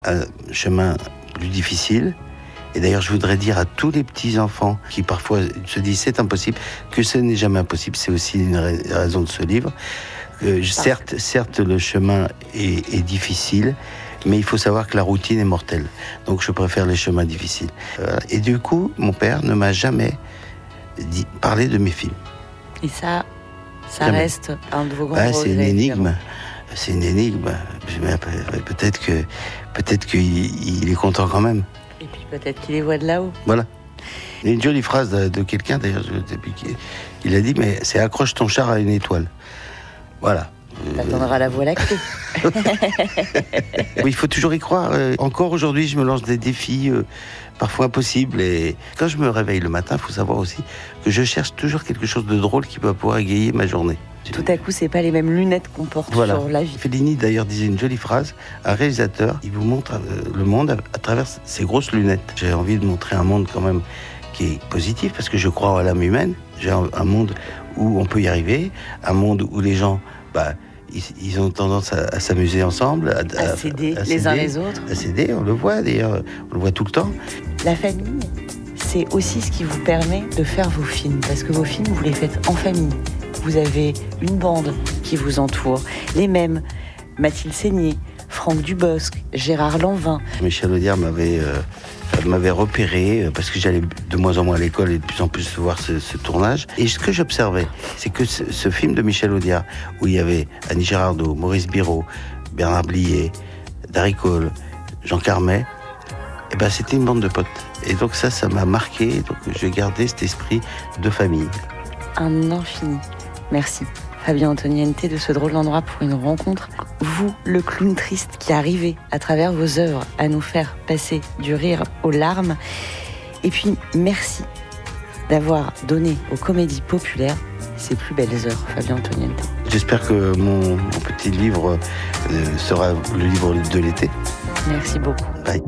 Un chemin plus difficile. Et d'ailleurs, je voudrais dire à tous les petits-enfants qui parfois se disent c'est impossible, que ce n'est jamais impossible. C'est aussi une raison de ce livre. Certes, le chemin est difficile, mais il faut savoir que la routine est mortelle. Donc je préfère les chemins difficiles. Et du coup, mon père ne m'a jamais parlé de mes films. Et ça reste un de vos grands regrets. C'est une énigme. C'est une énigme. Peut-être qu'il est content quand même. Et puis peut-être qu'il les voit de là-haut. Voilà. Il y a une jolie phrase de quelqu'un, d'ailleurs, il a dit, mais c'est accroche ton char à une étoile. Voilà. T'attendras la Voie lactée. Oui, il faut toujours y croire. Encore aujourd'hui, je me lance des défis parfois impossibles. Et quand je me réveille le matin, il faut savoir aussi que je cherche toujours quelque chose de drôle qui va pouvoir égayer ma journée. Tout à coup, c'est pas les mêmes lunettes qu'on porte sur la vie. Fellini, d'ailleurs, disait une jolie phrase. Un réalisateur, il vous montre le monde à travers ses grosses lunettes. J'ai envie de montrer un monde quand même qui est positif, parce que je crois à l'âme humaine. J'ai un monde où on peut y arriver, un monde où les gens, ils ont tendance à s'amuser ensemble, à s'aider les uns les autres. À s'aider, on le voit d'ailleurs, on le voit tout le temps. La famille, c'est aussi ce qui vous permet de faire vos films, parce que vos films, vous les faites en famille. Vous avez une bande qui vous entoure, les mêmes, Mathilde Seigné, Franck Dubosc, Gérard Lanvin. Michel Audiard m'avait repéré parce que j'allais de moins en moins à l'école et de plus en plus voir ce tournage. Et ce que j'observais, c'est que ce film de Michel Audiard, où il y avait Annie Girardot, Maurice Biraud, Bernard Blier, Darry Cole, Jean Carmet, c'était une bande de potes. Et donc ça m'a marqué. Donc j'ai gardé cet esprit de famille. Un infini. Merci. Fabien Antoniente de ce drôle d'endroit pour une rencontre. Vous, le clown triste qui arrivez à travers vos œuvres à nous faire passer du rire aux larmes. Et puis, merci d'avoir donné aux comédies populaires ses plus belles heures, Fabien Antoniente. J'espère que mon petit livre sera le livre de l'été. Merci beaucoup. Bye.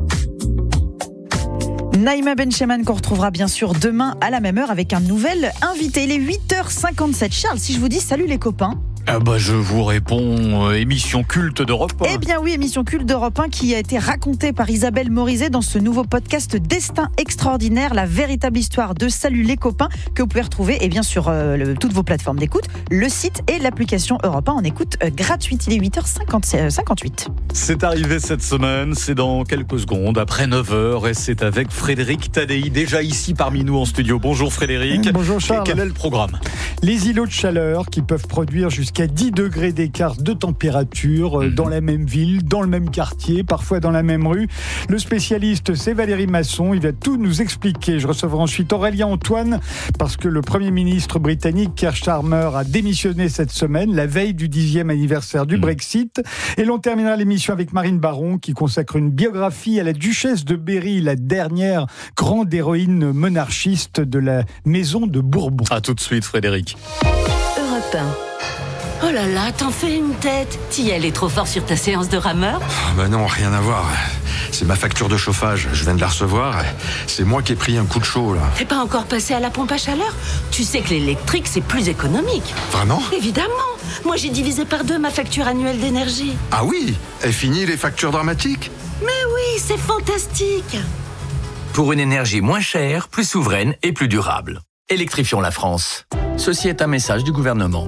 Naïma Bencheman qu'on retrouvera bien sûr demain à la même heure avec un nouvel invité. Il est 8h57. Charles, si je vous dis salut les copains. Je vous réponds, émission culte d'Europe 1. Eh bien oui, émission culte d'Europe 1 qui a été racontée par Isabelle Morizet dans ce nouveau podcast Destin extraordinaire, la véritable histoire de Salut les copains, que vous pouvez retrouver sur toutes vos plateformes d'écoute, le site et l'application Europe 1 en écoute gratuite. Il est 8h58. C'est arrivé cette semaine, c'est dans quelques secondes, après 9h, et c'est avec Frédéric Tadei, déjà ici parmi nous en studio. Bonjour Frédéric. Bonjour Charles. Quel est le programme ? Les îlots de chaleur qui peuvent produire jusqu'à 10 degrés d'écart de température dans la même ville, dans le même quartier, parfois dans la même rue. Le spécialiste, c'est Valérie Masson. Il va tout nous expliquer. Je recevrai ensuite Aurélien Antoine parce que le Premier ministre britannique Keir Starmer a démissionné cette semaine, la veille du 10e anniversaire du Brexit. Et l'on terminera l'émission avec Marine Baron qui consacre une biographie à la duchesse de Berry, la dernière grande héroïne monarchiste de la maison de Bourbon. À tout de suite Frédéric. Europe 1. Oh là là, t'en fais une tête. T'y allais trop fort sur ta séance de rameur ? Non, rien à voir. C'est ma facture de chauffage, je viens de la recevoir. C'est moi qui ai pris un coup de chaud, là. T'es pas encore passé à la pompe à chaleur ? Tu sais que l'électrique, c'est plus économique. Vraiment ? Évidemment. Moi, j'ai divisé par 2 ma facture annuelle d'énergie. Ah oui ? Et fini les factures dramatiques ? Mais oui, c'est fantastique. Pour une énergie moins chère, plus souveraine et plus durable. Électrifions la France. Ceci est un message du gouvernement.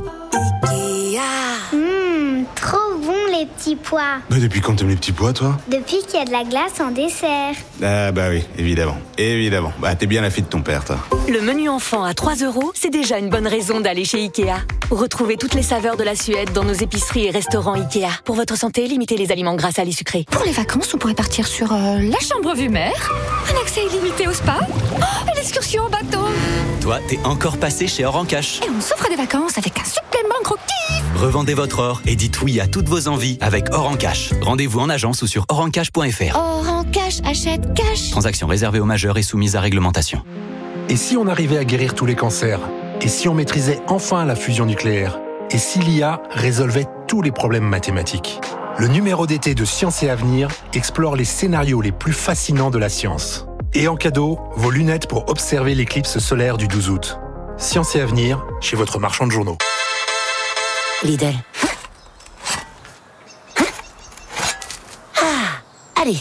Trop bon les petits pois. Mais depuis quand t'aimes les petits pois, toi ? Depuis qu'il y a de la glace en dessert. Ah bah oui, évidemment. T'es bien la fille de ton père, toi. Le menu enfant à 3 €, c'est déjà une bonne raison d'aller chez Ikea. Retrouvez toutes les saveurs de la Suède dans nos épiceries et restaurants Ikea. Pour votre santé, limitez les aliments gras, salés, sucrés. Pour les vacances, on pourrait partir sur la chambre vue mer, un accès illimité au spa, l'excursion en bateau. Toi, t'es encore passé chez Or en Cash. Et on s'offre des vacances avec un supplément gros-kiff. Revendez votre or et dites oui à toutes vos envies avec Or en Cash. Rendez-vous en agence ou sur orencash.fr. Or en Cash, achète cash. Transaction réservée aux majeurs et soumise à réglementation. Et si on arrivait à guérir tous les cancers ? Et si on maîtrisait enfin la fusion nucléaire ? Et si l'IA résolvait tous les problèmes mathématiques ? Le numéro d'été de Science et Avenir explore les scénarios les plus fascinants de la science. Et en cadeau, vos lunettes pour observer l'éclipse solaire du 12 août. Science et Avenir, chez votre marchand de journaux. Lidl. Allez,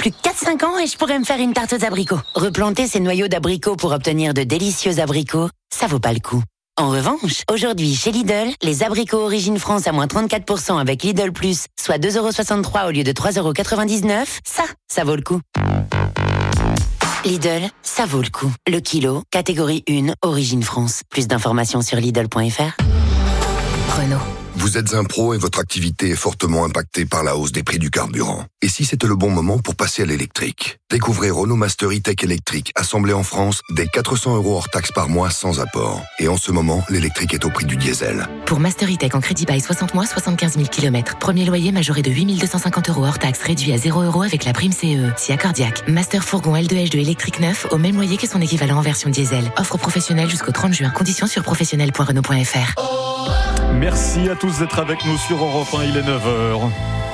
Plus que 4-5 ans et je pourrais me faire une tarte aux abricots. Replanter ces noyaux d'abricots pour obtenir de délicieux abricots, ça vaut pas le coup. En revanche, aujourd'hui chez Lidl, les abricots Origine France à moins 34% avec Lidl Plus, soit 2,63€ au lieu de 3,99€, ça vaut le coup. Lidl, ça vaut le coup. Le kilo, catégorie 1, Origine France. Plus d'informations sur Lidl.fr. Renault. Vous êtes un pro et votre activité est fortement impactée par la hausse des prix du carburant. Et si c'était le bon moment pour passer à l'électrique? Découvrez Renault Master E-Tech électrique, assemblé en France, dès 400€ hors taxe par mois sans apport. Et en ce moment, l'électrique est au prix du diesel. Pour Master E-Tech en crédit bail 60 mois, 75 000 km. Premier loyer majoré de 8 250€ hors taxe, réduit à 0€ avec la prime CE. Si accordiaque. Master fourgon L2H2 électrique neuf, au même loyer que son équivalent en version diesel. Offre professionnelle jusqu'au 30 juin. Conditions sur professionnel.renault.fr. Merci à tous d'être avec nous sur Europe 1, il est 9h.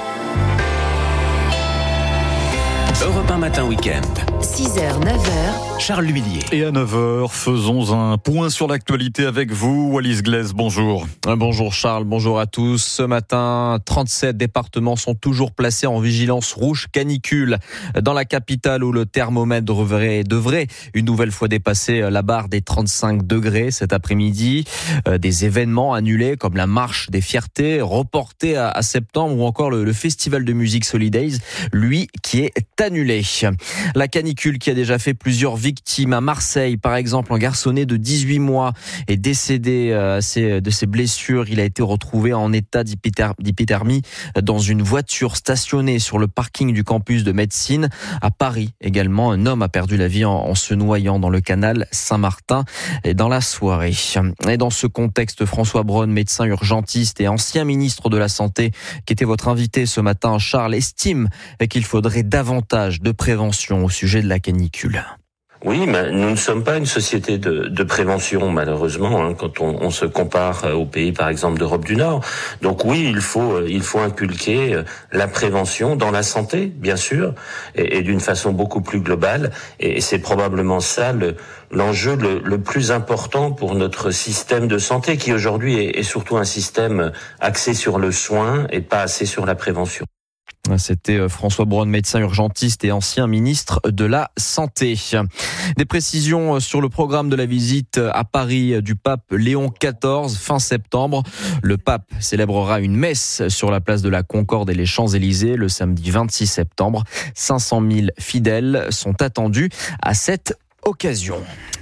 Europe 1 Matin Week-end. 6h, 9h. Charles L'Huillier. Et à 9h, faisons un point sur l'actualité avec vous. Wallis Glaise, bonjour. Bonjour Charles, bonjour à tous. Ce matin, 37 départements sont toujours placés en vigilance rouge canicule. Dans la capitale où le thermomètre devrait une nouvelle fois dépasser la barre des 35 degrés cet après-midi. Des événements annulés comme la marche des fiertés, reportée à septembre, ou encore le festival de musique Solidays, lui, qui est annulé. La canicule qui a déjà fait plusieurs victimes à Marseille, par exemple, un garçonnet de 18 mois est décédé de ses blessures. Il a été retrouvé en état d'hypothermie dans une voiture stationnée sur le parking du campus de médecine. À Paris également, un homme a perdu la vie en se noyant dans le canal Saint-Martin dans la soirée. Et dans ce contexte, François Braun, médecin urgentiste et ancien ministre de la Santé, qui était votre invité ce matin, Charles, estime qu'il faudrait davantage de prévention au sujet de la canicule. Oui, mais nous ne sommes pas une société de prévention, malheureusement, quand on se compare aux pays, par exemple, d'Europe du Nord. Donc oui, il faut inculquer la prévention dans la santé, bien sûr, et d'une façon beaucoup plus globale. Et c'est probablement ça l'enjeu le plus important pour notre système de santé, qui aujourd'hui est surtout un système axé sur le soin et pas assez sur la prévention. C'était François Braun, médecin urgentiste et ancien ministre de la Santé. Des précisions sur le programme de la visite à Paris du pape Léon XIV fin septembre. Le pape célébrera une messe sur la place de la Concorde et les Champs-Élysées le samedi 26 septembre. 500 000 fidèles sont attendus à cette occasion.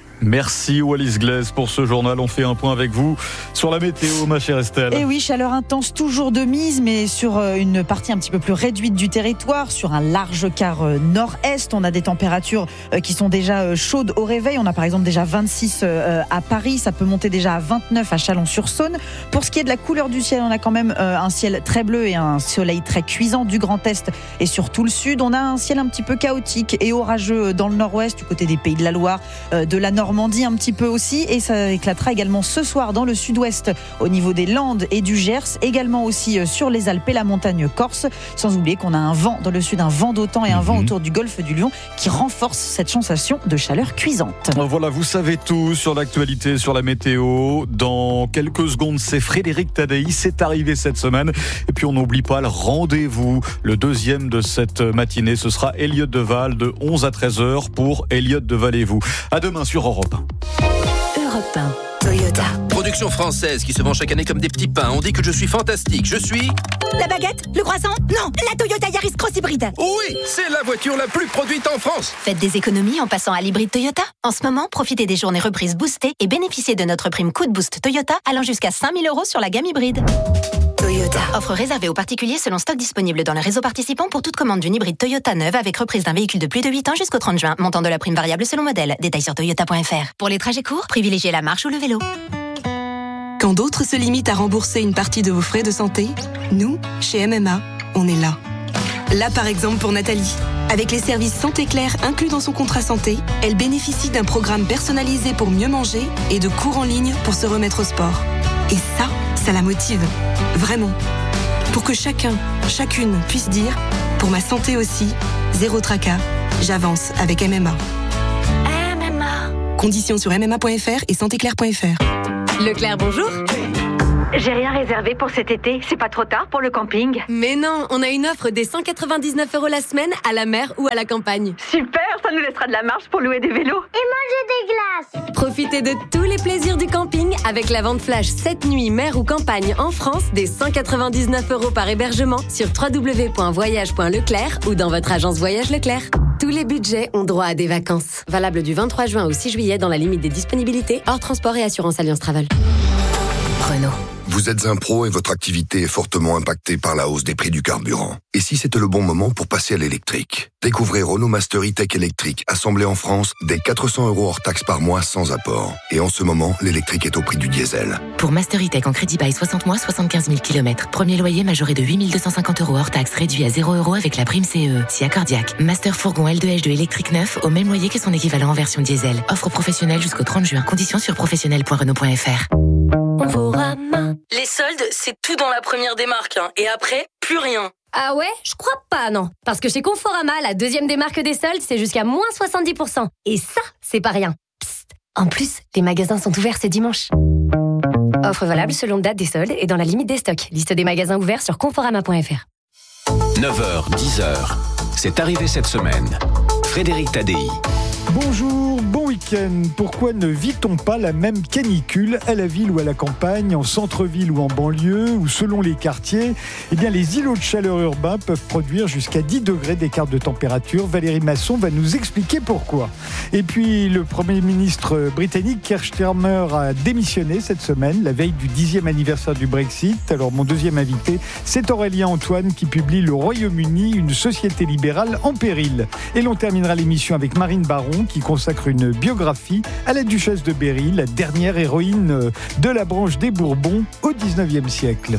Merci Wallis Glaise pour ce journal. On fait un point avec vous sur la météo, ma chère Estelle. Et oui, chaleur intense toujours de mise, mais sur une partie un petit peu plus réduite du territoire, sur un large quart nord-est. On a des températures qui sont déjà chaudes au réveil. On a par exemple déjà 26 à Paris. Ça peut monter déjà à 29 à Chalon-sur-Saône. Pour ce qui est de la couleur du ciel, on a quand même un ciel très bleu et un soleil très cuisant du Grand Est et sur tout le sud. On a un ciel un petit peu chaotique et orageux dans le nord-ouest, du côté des Pays de la Loire, de la Normandie un petit peu aussi, et ça éclatera également ce soir dans le sud-ouest au niveau des Landes et du Gers, également aussi sur les Alpes et la montagne corse, sans oublier qu'on a un vent dans le sud, un vent d'automne et un vent autour du golfe du Lion qui renforce cette sensation de chaleur cuisante. Voilà, vous savez tout sur l'actualité, sur la météo. Dans quelques secondes, c'est Frédéric Tadei, c'est arrivé cette semaine. Et puis on n'oublie pas le rendez-vous, le deuxième de cette matinée, ce sera Elliot Deval de 11 à 13h pour Elliot Deval et vous. À demain sur Europe 1. Europe 1. Toyota. Production française qui se vend chaque année comme des petits pains. On dit que je suis fantastique. Je suis... La baguette? Le croissant? Non, la Toyota Yaris Cross Hybride. Oui, c'est la voiture la plus produite en France. Faites des économies en passant à l'hybride Toyota. En ce moment, profitez des journées reprises boostées et bénéficiez de notre prime Coup de Boost Toyota allant jusqu'à 5 000 € sur la gamme hybride. Toyota. Offre réservée aux particuliers selon stock disponible dans le réseau participant pour toute commande d'une hybride Toyota neuve avec reprise d'un véhicule de plus de 8 ans jusqu'au 30 juin. Montant de la prime variable selon modèle. Détails sur toyota.fr. Pour les trajets courts, privilégiez la marche ou le vélo. Quand d'autres se limitent à rembourser une partie de vos frais de santé, nous, chez MMA, on est là. Là, par exemple, pour Nathalie. Avec les services Santé Claire inclus dans son contrat santé, elle bénéficie d'un programme personnalisé pour mieux manger et de cours en ligne pour se remettre au sport. Et ça la motive. Vraiment. Pour que chacun, chacune puisse dire « Pour ma santé aussi, zéro tracas, j'avance avec MMA ». MMA. Conditions sur mma.fr et santéclaire.fr. Leclerc, bonjour. J'ai rien réservé pour cet été. C'est pas trop tard pour le camping? Mais non, on a une offre des 199 € la semaine à la mer ou à la campagne. Super, ça nous laissera de la marge pour louer des vélos. Et manger des glaces. Profitez de tous les plaisirs du camping avec la vente flash 7 nuits mer ou campagne en France des 199 € par hébergement sur www.voyage.leclerc ou dans votre agence Voyage Leclerc. Tous les budgets ont droit à des vacances. Valable du 23 juin au 6 juillet dans la limite des disponibilités, hors transport et assurance Alliance Travel. Renault. Vous êtes un pro et votre activité est fortement impactée par la hausse des prix du carburant. Et si c'était le bon moment pour passer à l'électrique? Découvrez Renault Master E-Tech électrique, assemblé en France, dès 400 € hors taxe par mois sans apport. Et en ce moment, l'électrique est au prix du diesel. Pour Master E-Tech en crédit bail 60 mois, 75 000 km. Premier loyer majoré de 8 250 € hors taxe, réduit à 0 € avec la prime CE. Si accordiaque. Master Fourgon L2H2 électrique neuf, au même loyer que son équivalent en version diesel. Offre professionnelle jusqu'au 30 juin. Conditions sur professionnel.renault.fr. Conforama. Les soldes, c'est tout dans la première démarque. Et après, plus rien. Ah ouais? Je crois pas, non. Parce que chez Conforama, la deuxième démarque des soldes, c'est jusqu'à moins 70%. Et ça, c'est pas rien. Psst. En plus, les magasins sont ouverts ce dimanche. Offre valable selon date des soldes et dans la limite des stocks. Liste des magasins ouverts sur conforama.fr. 9h, 10h. C'est arrivé cette semaine. Frédéric Tadei. Bonjour, bon week-end. Pourquoi ne vit-on pas la même canicule à la ville ou à la campagne, en centre-ville ou en banlieue, ou selon les quartiers? Eh bien, les îlots de chaleur urbains peuvent produire jusqu'à 10 degrés d'écart de température. Valérie Masson va nous expliquer pourquoi. Et puis, le Premier ministre britannique Keir Starmer a démissionné cette semaine, la veille du 10e anniversaire du Brexit. Alors, mon deuxième invité, c'est Aurélien Antoine qui publie Le Royaume-Uni, une société libérale en péril. Et l'on terminera l'émission avec Marine Baron, qui consacre une biographie à la duchesse de Berry, la dernière héroïne de la branche des Bourbons au XIXe siècle.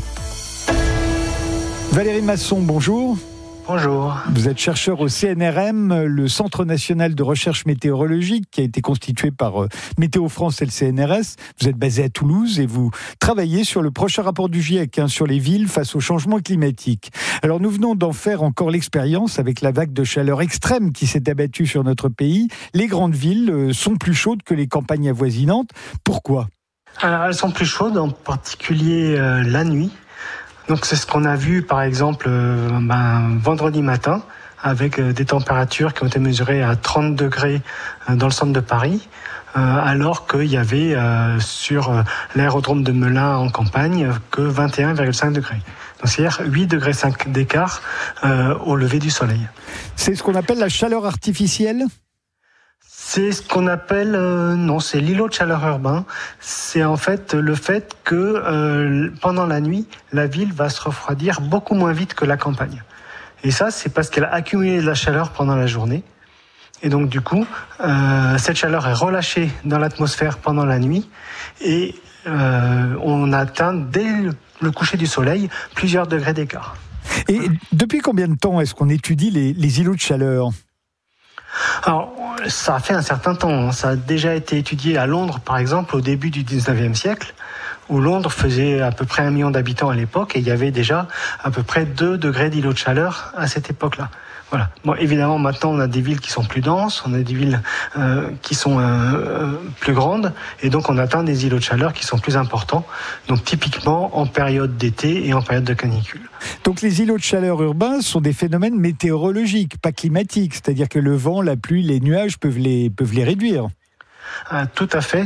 Valérie Masson, bonjour. Bonjour. Vous êtes chercheur au CNRM, le Centre national de recherche météorologique qui a été constitué par Météo France et le CNRS. Vous êtes basé à Toulouse et vous travaillez sur le prochain rapport du GIEC sur les villes face au changement climatique. Alors nous venons d'en faire encore l'expérience avec la vague de chaleur extrême qui s'est abattue sur notre pays. Les grandes villes sont plus chaudes que les campagnes avoisinantes. Pourquoi ? Alors, elles sont plus chaudes, en particulier la nuit. Donc c'est ce qu'on a vu par exemple vendredi matin avec des températures qui ont été mesurées à 30 degrés dans le centre de Paris, alors qu'il y avait sur l'aérodrome de Melun en campagne que 21,5 degrés. Donc c'est-à-dire 8 degrés 5 d'écart au lever du soleil. C'est ce qu'on appelle la chaleur artificielle ? C'est ce qu'on appelle, non, c'est l'îlot de chaleur urbain. C'est en fait le fait que pendant la nuit, la ville va se refroidir beaucoup moins vite que la campagne. Et ça, c'est parce qu'elle a accumulé de la chaleur pendant la journée. Et donc du coup, cette chaleur est relâchée dans l'atmosphère pendant la nuit. Et on atteint dès le coucher du soleil plusieurs degrés d'écart. Et depuis combien de temps est-ce qu'on étudie les îlots de chaleur ? Alors, ça a fait un certain temps. Ça a déjà été étudié à Londres, par exemple, au début du 19e siècle, où Londres faisait à peu près 1 million d'habitants à l'époque, et il y avait déjà à peu près 2 degrés d'îlots de chaleur à cette époque-là. Voilà. Bon, évidemment, maintenant, on a des villes qui sont plus denses, on a des villes qui sont plus grandes, et donc on atteint des îlots de chaleur qui sont plus importants, donc typiquement en période d'été et en période de canicule. Donc les îlots de chaleur urbains sont des phénomènes météorologiques, pas climatiques, c'est-à-dire que le vent, la pluie, les nuages peuvent les réduire. Tout à fait.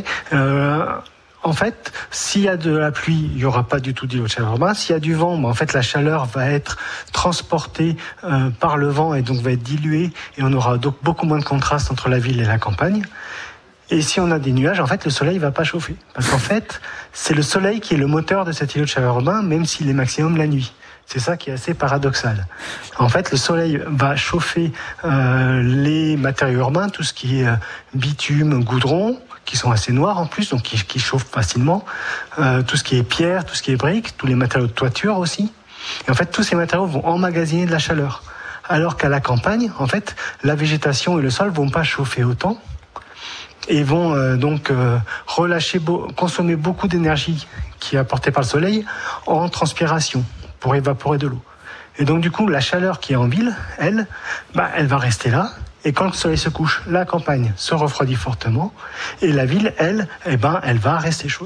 En fait, s'il y a de la pluie, il n'y aura pas du tout d'îlot de chaleur urbain. S'il y a du vent, en fait, la chaleur va être transportée par le vent et donc va être diluée. Et on aura donc beaucoup moins de contraste entre la ville et la campagne. Et si on a des nuages, en fait, le soleil ne va pas chauffer. Parce qu'en fait, c'est le soleil qui est le moteur de cet îlot de chaleur urbain, même s'il est maximum la nuit. C'est ça qui est assez paradoxal. En fait, le soleil va chauffer les matériaux urbains, tout ce qui est bitume, goudron, qui sont assez noirs en plus, donc qui chauffent facilement, tout ce qui est pierre, tout ce qui est briques, tous les matériaux de toiture aussi. Et en fait, tous ces matériaux vont emmagasiner de la chaleur. Alors qu'à la campagne, en fait, la végétation et le sol vont pas chauffer autant et vont donc consommer beaucoup d'énergie qui est apportée par le soleil en transpiration pour évaporer de l'eau. Et donc du coup, la chaleur qui est en ville, elle va rester là. Et quand le soleil se couche, la campagne se refroidit fortement. Et la ville, elle va rester chaude.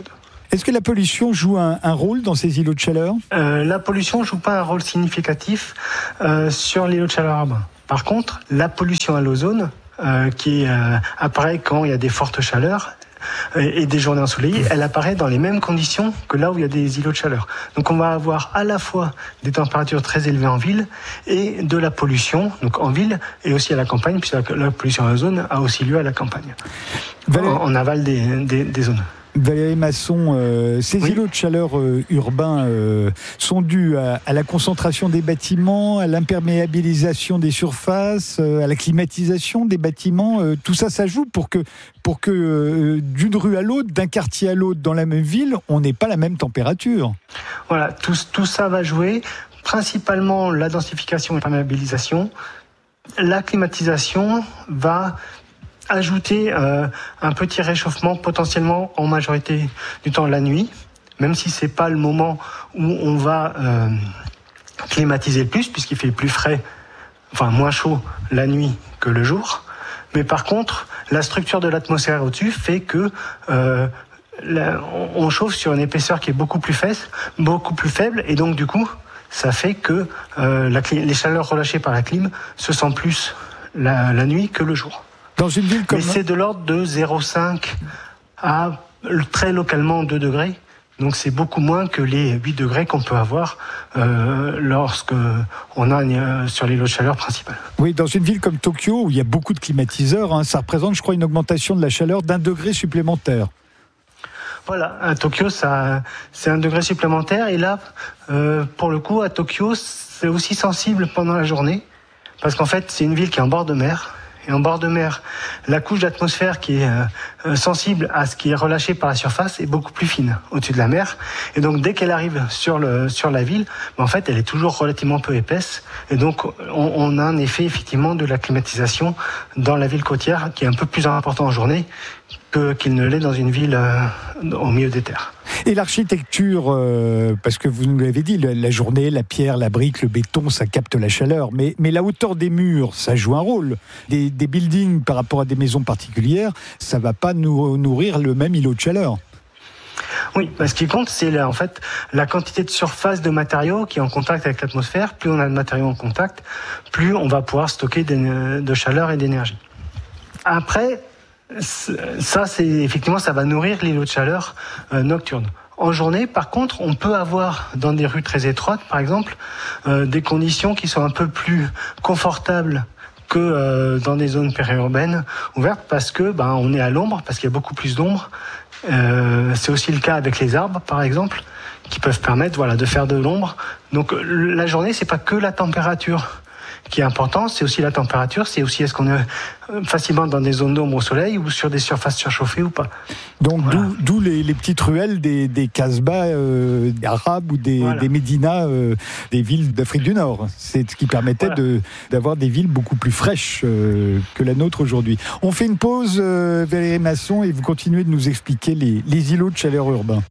Est-ce que la pollution joue un rôle dans ces îlots de chaleur ? La pollution ne joue pas un rôle significatif sur l'îlot de chaleur urbain. Par contre, la pollution à l'ozone, qui apparaît quand il y a des fortes chaleurs, et des journées ensoleillées, elle apparaît dans les mêmes conditions que là où il y a des îlots de chaleur. Donc on va avoir à la fois des températures très élevées en ville et de la pollution, donc en ville et aussi à la campagne, puisque la pollution à l'ozone a aussi lieu à la campagne, en aval des zones. Valérie Masson, ces îlots de chaleur urbains sont dus à la concentration des bâtiments, à l'imperméabilisation des surfaces, à la climatisation des bâtiments. Tout ça, ça joue pour que d'une rue à l'autre, d'un quartier à l'autre, dans la même ville, on n'ait pas la même température. Voilà, tout ça va jouer. Principalement la densification et l'imperméabilisation. La climatisation va ajouter un petit réchauffement potentiellement en majorité du temps la nuit, même si c'est pas le moment où on va climatiser le plus, puisqu'il fait plus frais, enfin moins chaud la nuit que le jour. Mais par contre, la structure de l'atmosphère au-dessus fait que on chauffe sur une épaisseur qui est beaucoup plus faible, et donc du coup, ça fait que les chaleurs relâchées par la clim se sentent plus la nuit que le jour. Dans une ville comme... Mais c'est de l'ordre de 0,5 à très localement 2 degrés. Donc c'est beaucoup moins que les 8 degrés qu'on peut avoir lorsque on a sur l'îlot de chaleur principal. Oui, dans une ville comme Tokyo, où il y a beaucoup de climatiseurs, ça représente, je crois, une augmentation de la chaleur d'1 degré supplémentaire. Voilà, à Tokyo, c'est 1 degré supplémentaire. Et là, pour le coup, à Tokyo, c'est aussi sensible pendant la journée. Parce qu'en fait, c'est une ville qui est en bord de mer. Et en bord de mer, la couche d'atmosphère qui est sensible à ce qui est relâché par la surface est beaucoup plus fine au-dessus de la mer. Et donc, dès qu'elle arrive sur la ville, en fait, elle est toujours relativement peu épaisse. Et donc, on a un effet, effectivement, de la climatisation dans la ville côtière qui est un peu plus important en journée qu'il ne l'est dans une ville au milieu des terres. Et l'architecture, parce que vous nous l'avez dit, la journée, la pierre, la brique, le béton, ça capte la chaleur. Mais la hauteur des murs, ça joue un rôle. Des buildings par rapport à des maisons particulières, ça ne va pas nourrir le même îlot de chaleur. Oui, ce qui compte, c'est en fait la quantité de surface de matériaux qui est en contact avec l'atmosphère. Plus on a de matériaux en contact, plus on va pouvoir stocker de chaleur et d'énergie. Après, ça, effectivement, ça va nourrir l'îlot de chaleur nocturne. En journée, par contre, on peut avoir, dans des rues très étroites, par exemple, des conditions qui sont un peu plus confortables que dans des zones périurbaines ouvertes, parce que on est à l'ombre, parce qu'il y a beaucoup plus d'ombre. C'est aussi le cas avec les arbres, par exemple, qui peuvent permettre de faire de l'ombre. Donc la journée, c'est pas que la température qui est important, c'est aussi la température, c'est aussi est-ce qu'on est facilement dans des zones d'ombre au soleil ou sur des surfaces surchauffées ou pas. Donc d'où les petites ruelles des Casbah arabes ou des médinas des villes d'Afrique du Nord. C'est ce qui permettait d'avoir des villes beaucoup plus fraîches que la nôtre aujourd'hui. On fait une pause, Valérie Masson, et vous continuez de nous expliquer les îlots de chaleur urbains.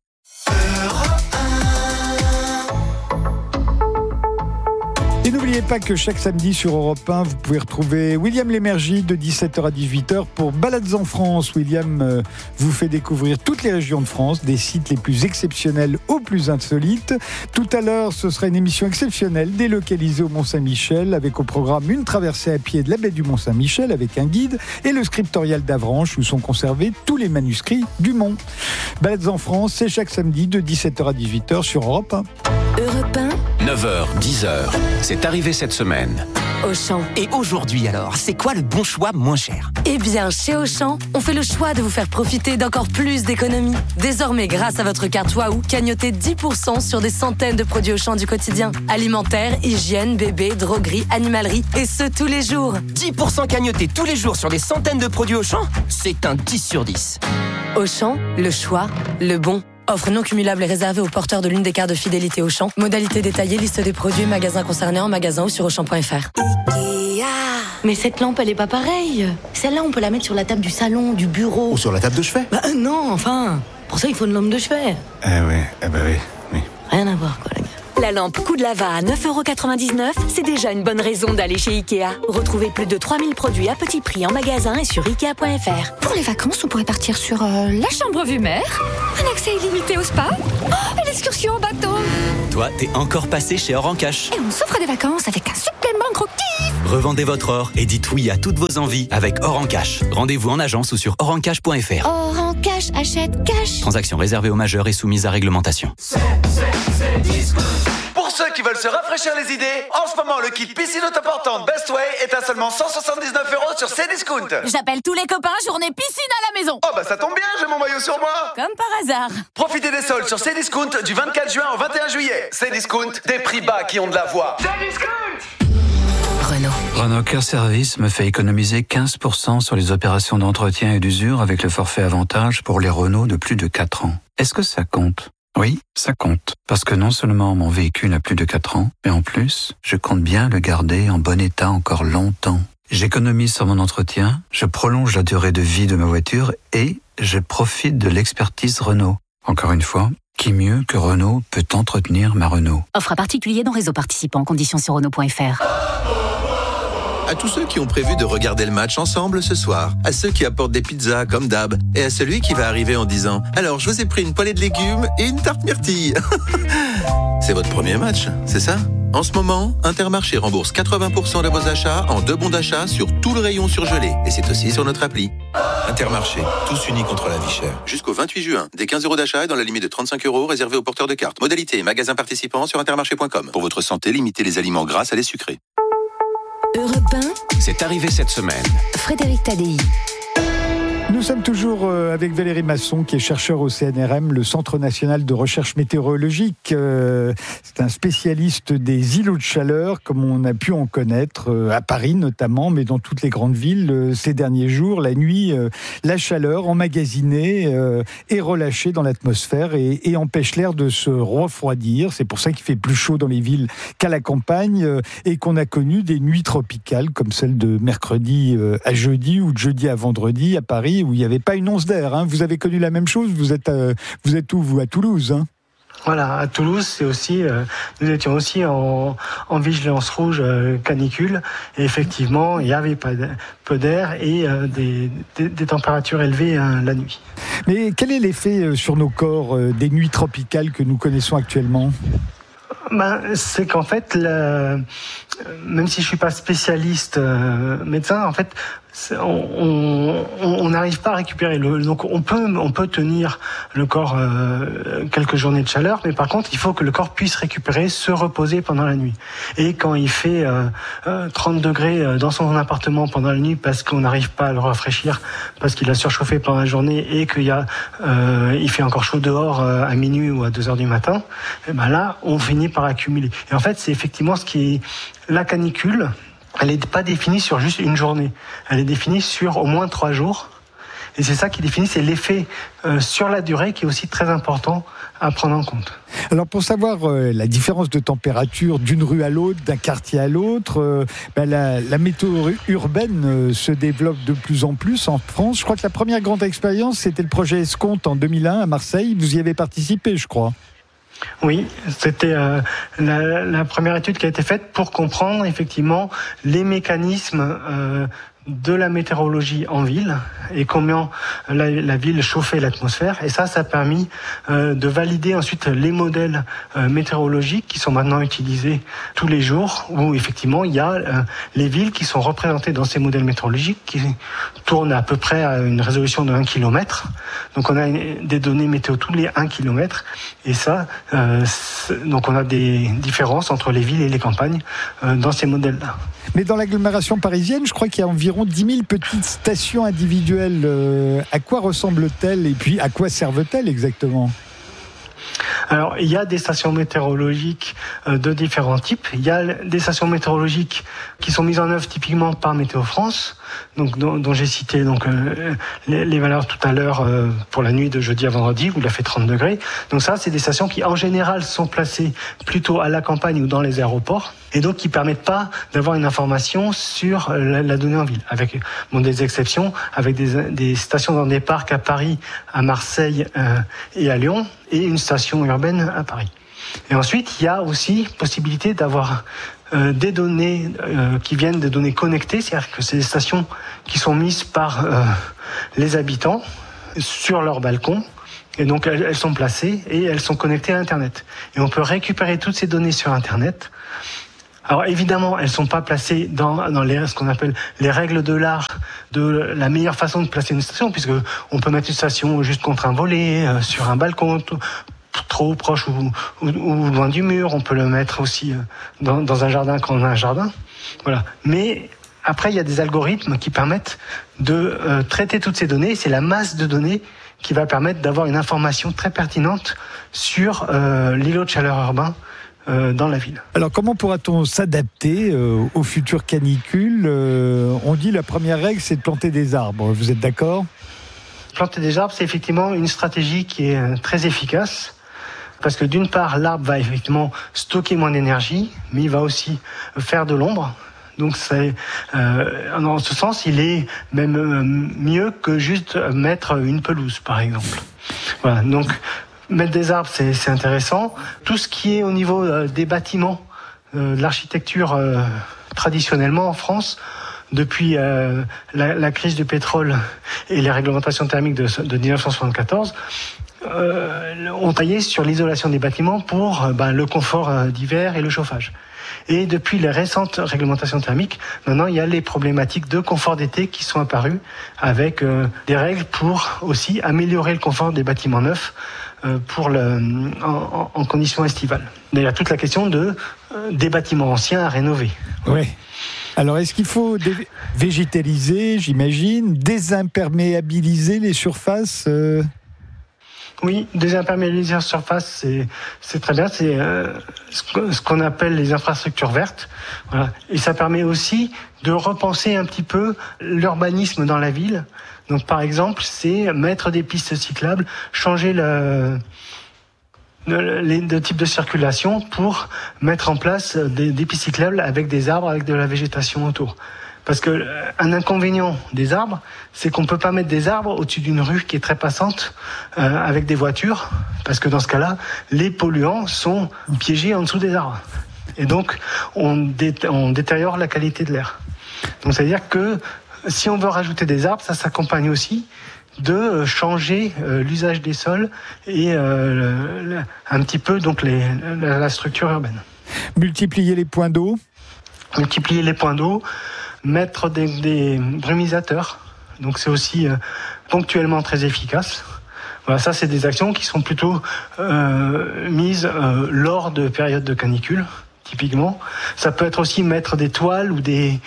Et n'oubliez pas que chaque samedi sur Europe 1, vous pouvez retrouver William Lémergie de 17h à 18h pour Balades en France. William vous fait découvrir toutes les régions de France, des sites les plus exceptionnels aux plus insolites. Tout à l'heure, ce sera une émission exceptionnelle délocalisée au Mont-Saint-Michel avec au programme une traversée à pied de la baie du Mont-Saint-Michel avec un guide et le scriptorial d'Avranches où sont conservés tous les manuscrits du Mont. Balades en France, c'est chaque samedi de 17h à 18h sur Europe 1. Europe 1. 9h, 10h, c'est arrivé cette semaine. Auchan. Et aujourd'hui alors, c'est quoi le bon choix moins cher ? Eh bien, chez Auchan, on fait le choix de vous faire profiter d'encore plus d'économies. Désormais, grâce à votre carte Waouh, cagnotez 10% sur des centaines de produits Auchan du quotidien. Alimentaire, hygiène, bébé, droguerie, animalerie, et ce tous les jours. 10% cagnotés tous les jours sur des centaines de produits Auchan ? C'est un 10 sur 10. Auchan, le choix, le bon. Offre non cumulable et réservée aux porteurs de l'une des cartes de fidélité Auchan. Modalité détaillée, liste des produits, magasins concernés en magasin ou sur Auchan.fr. Ikea. Mais cette lampe, elle est pas pareille. Celle-là, on peut la mettre sur la table du salon, du bureau. Ou sur la table de chevet. Non, enfin. Pour ça, il faut une lampe de chevet. Oui. Rien à voir, quoi, les gars. La lampe coup de lava à 9,99 €, c'est déjà une bonne raison d'aller chez Ikea. Retrouvez plus de 3000 produits à petit prix en magasin et sur Ikea.fr. Pour les vacances, on pourrait partir sur la chambre vue mer, un accès illimité au spa, et l'excursion en bateau. Toi, t'es encore passé chez Or en Cash. Et on s'offre des vacances avec un supplément gros kiff. Revendez votre or et dites oui à toutes vos envies avec Or en Cash. Rendez-vous en agence ou sur orencash.fr. Or en cash, achète cash. Transaction réservée aux majeurs et soumise à réglementation. C'est Pour ceux qui veulent se rafraîchir les idées, en ce moment, le kit piscine autoportante Best Way est à seulement 179 € sur Cdiscount. J'appelle tous les copains, journée piscine à la maison. Oh bah ça tombe bien, j'ai mon maillot sur moi. Comme par hasard. Profitez des soldes sur Cdiscount du 24 juin au 21 juillet. Cdiscount, des prix bas qui ont de la voix. Cdiscount. Renault Care Service me fait économiser 15% sur les opérations d'entretien et d'usure avec le forfait avantage pour les Renault de plus de 4 ans. Est-ce que ça compte ? Oui, ça compte. Parce que non seulement mon véhicule a plus de 4 ans, mais en plus, je compte bien le garder en bon état encore longtemps. J'économise sur mon entretien, je prolonge la durée de vie de ma voiture et je profite de l'expertise Renault. Encore une fois, qui mieux que Renault peut entretenir ma Renault ? Offre à particulier dans réseau participant. Conditions sur Renault.fr. À tous ceux qui ont prévu de regarder le match ensemble ce soir, à ceux qui apportent des pizzas comme d'hab, et à celui qui va arriver en disant « Alors, je vous ai pris une poêlée de légumes et une tarte myrtille ». C'est votre premier match, c'est ça ? En ce moment, Intermarché rembourse 80% de vos achats en 2 bons d'achat sur tout le rayon surgelé. Et c'est aussi sur notre appli. Intermarché, tous unis contre la vie chère. Jusqu'au 28 juin, des 15 € d'achat et dans la limite de 35 € réservés aux porteurs de cartes. Modalité, magasin participant sur intermarché.com. Pour votre santé, limitez les aliments gras à les sucrés. Europe 1, C'est arrivé cette semaine. Frédéric Tadei. Nous sommes toujours avec Valérie Masson, qui est chercheur au CNRM, le Centre national de recherche météorologique. C'est un spécialiste des îlots de chaleur, comme on a pu en connaître, à Paris notamment, mais dans toutes les grandes villes ces derniers jours. La nuit, la chaleur emmagasinée est relâchée dans l'atmosphère et empêche l'air de se refroidir. C'est pour ça qu'il fait plus chaud dans les villes qu'à la campagne et qu'on a connu des nuits tropicales comme celle de mercredi à jeudi ou de jeudi à vendredi à Paris, où il n'y avait pas une once d'air. Hein. Vous avez connu la même chose ? Vous êtes où, vous ? À Toulouse, hein ? Voilà, à Toulouse, c'est aussi, nous étions aussi en vigilance rouge canicule. Et effectivement, il y avait peu d'air et des températures élevées la nuit. Mais quel est l'effet sur nos corps des nuits tropicales que nous connaissons actuellement ? C'est qu'en fait, même si je suis pas spécialiste médecin, en fait, on n'arrive pas à récupérer donc on peut tenir le corps quelques journées de chaleur, mais par contre il faut que le corps puisse récupérer, se reposer pendant la nuit. Et quand il fait 30 degrés dans son appartement pendant la nuit parce qu'on n'arrive pas à le rafraîchir parce qu'il a surchauffé pendant la journée et il fait encore chaud dehors à minuit ou à 2h du matin, et là on finit par accumuler. Et en fait c'est effectivement ce qui est la canicule. Elle n'est pas définie sur juste une journée. Elle est définie sur au moins 3 jours. Et c'est ça qui définit, c'est l'effet sur la durée qui est aussi très important à prendre en compte. Alors pour savoir la différence de température d'une rue à l'autre, d'un quartier à l'autre, la météo urbaine se développe de plus en plus en France. Je crois que la première grande expérience, c'était le projet Escompte en 2001 à Marseille. Vous y avez participé, je crois. Oui, c'était la première étude qui a été faite pour comprendre effectivement les mécanismes de la météorologie en ville et comment la ville chauffait l'atmosphère. Et ça a permis de valider ensuite les modèles météorologiques qui sont maintenant utilisés tous les jours, où effectivement il y a les villes qui sont représentées dans ces modèles météorologiques qui tournent à peu près à une résolution de 1 km. Donc on a des données météo tous les 1 km. Et ça, donc on a des différences entre les villes et les campagnes dans ces modèles-là. Mais dans l'agglomération parisienne, je crois qu'il y a environ 10 000 petites stations individuelles. À quoi ressemblent-elles et puis à quoi servent-elles exactement ? Alors, il y a des stations météorologiques de différents types. Il y a des stations météorologiques qui sont mises en œuvre typiquement par Météo France, donc dont j'ai cité les valeurs tout à l'heure pour la nuit de jeudi à vendredi où il a fait 30 degrés. Donc ça, c'est des stations qui en général sont placées plutôt à la campagne ou dans les aéroports, et donc qui permettent pas d'avoir une information sur la donnée en ville, avec des exceptions, avec des stations dans des parcs à Paris, à Marseille et à Lyon, et une station urbaine à Paris. Et ensuite, il y a aussi possibilité d'avoir des données qui viennent des données connectées, c'est-à-dire que c'est des stations qui sont mises par les habitants sur leur balcon. Et donc, elles sont placées et elles sont connectées à Internet. Et on peut récupérer toutes ces données sur Internet. Alors évidemment, elles ne sont pas placées dans ce qu'on appelle les règles de l'art de la meilleure façon de placer une station, puisque on peut mettre une station juste contre un volet, sur un balcon, trop proche ou loin du mur. On peut le mettre aussi dans un jardin quand on a un jardin. Voilà. Mais après, il y a des algorithmes qui permettent de traiter toutes ces données. C'est la masse de données qui va permettre d'avoir une information très pertinente sur l'îlot de chaleur urbain dans la ville. Alors comment pourra-t-on s'adapter aux futures canicules ? On dit la première règle, c'est de planter des arbres. Vous êtes d'accord ? Planter des arbres, c'est effectivement une stratégie qui est très efficace. Parce que d'une part, l'arbre va effectivement stocker moins d'énergie, mais il va aussi faire de l'ombre. Donc en ce sens, il est même mieux que juste mettre une pelouse, par exemple. Voilà, donc mettre des arbres, c'est intéressant. Tout ce qui est au niveau des bâtiments, de l'architecture traditionnellement en France, depuis la crise du pétrole et les réglementations thermiques de 1974, ont taillé sur l'isolation des bâtiments pour le confort d'hiver et le chauffage. Et depuis les récentes réglementations thermiques, maintenant il y a les problématiques de confort d'été qui sont apparues avec des règles pour aussi améliorer le confort des bâtiments neufs en conditions estivales. Il y a toute la question des bâtiments anciens à rénover. Oui. Alors, est-ce qu'il faut végétaliser, j'imagine, désimperméabiliser les surfaces Oui, désimperméabiliser la surface, c'est très bien. C'est ce qu'on appelle les infrastructures vertes. Voilà. Et ça permet aussi de repenser un petit peu l'urbanisme dans la ville. Donc, par exemple, c'est mettre des pistes cyclables, changer le type de circulation pour mettre en place des pistes cyclables avec des arbres, avec de la végétation autour. Parce que un inconvénient des arbres, c'est qu'on peut pas mettre des arbres au-dessus d'une rue qui est très passante avec des voitures, parce que dans ce cas-là, les polluants sont piégés en dessous des arbres. Et donc, on détériore la qualité de l'air. Donc, c'est-à-dire que si on veut rajouter des arbres, ça s'accompagne aussi de changer l'usage des sols et un petit peu donc la structure urbaine. Multiplier les points d'eau. Multiplier les points d'eau. Mettre des brumisateurs, donc c'est aussi ponctuellement très efficace. Voilà, ça c'est des actions qui sont plutôt mises lors de périodes de canicule, typiquement. Ça peut être aussi mettre des toiles ou des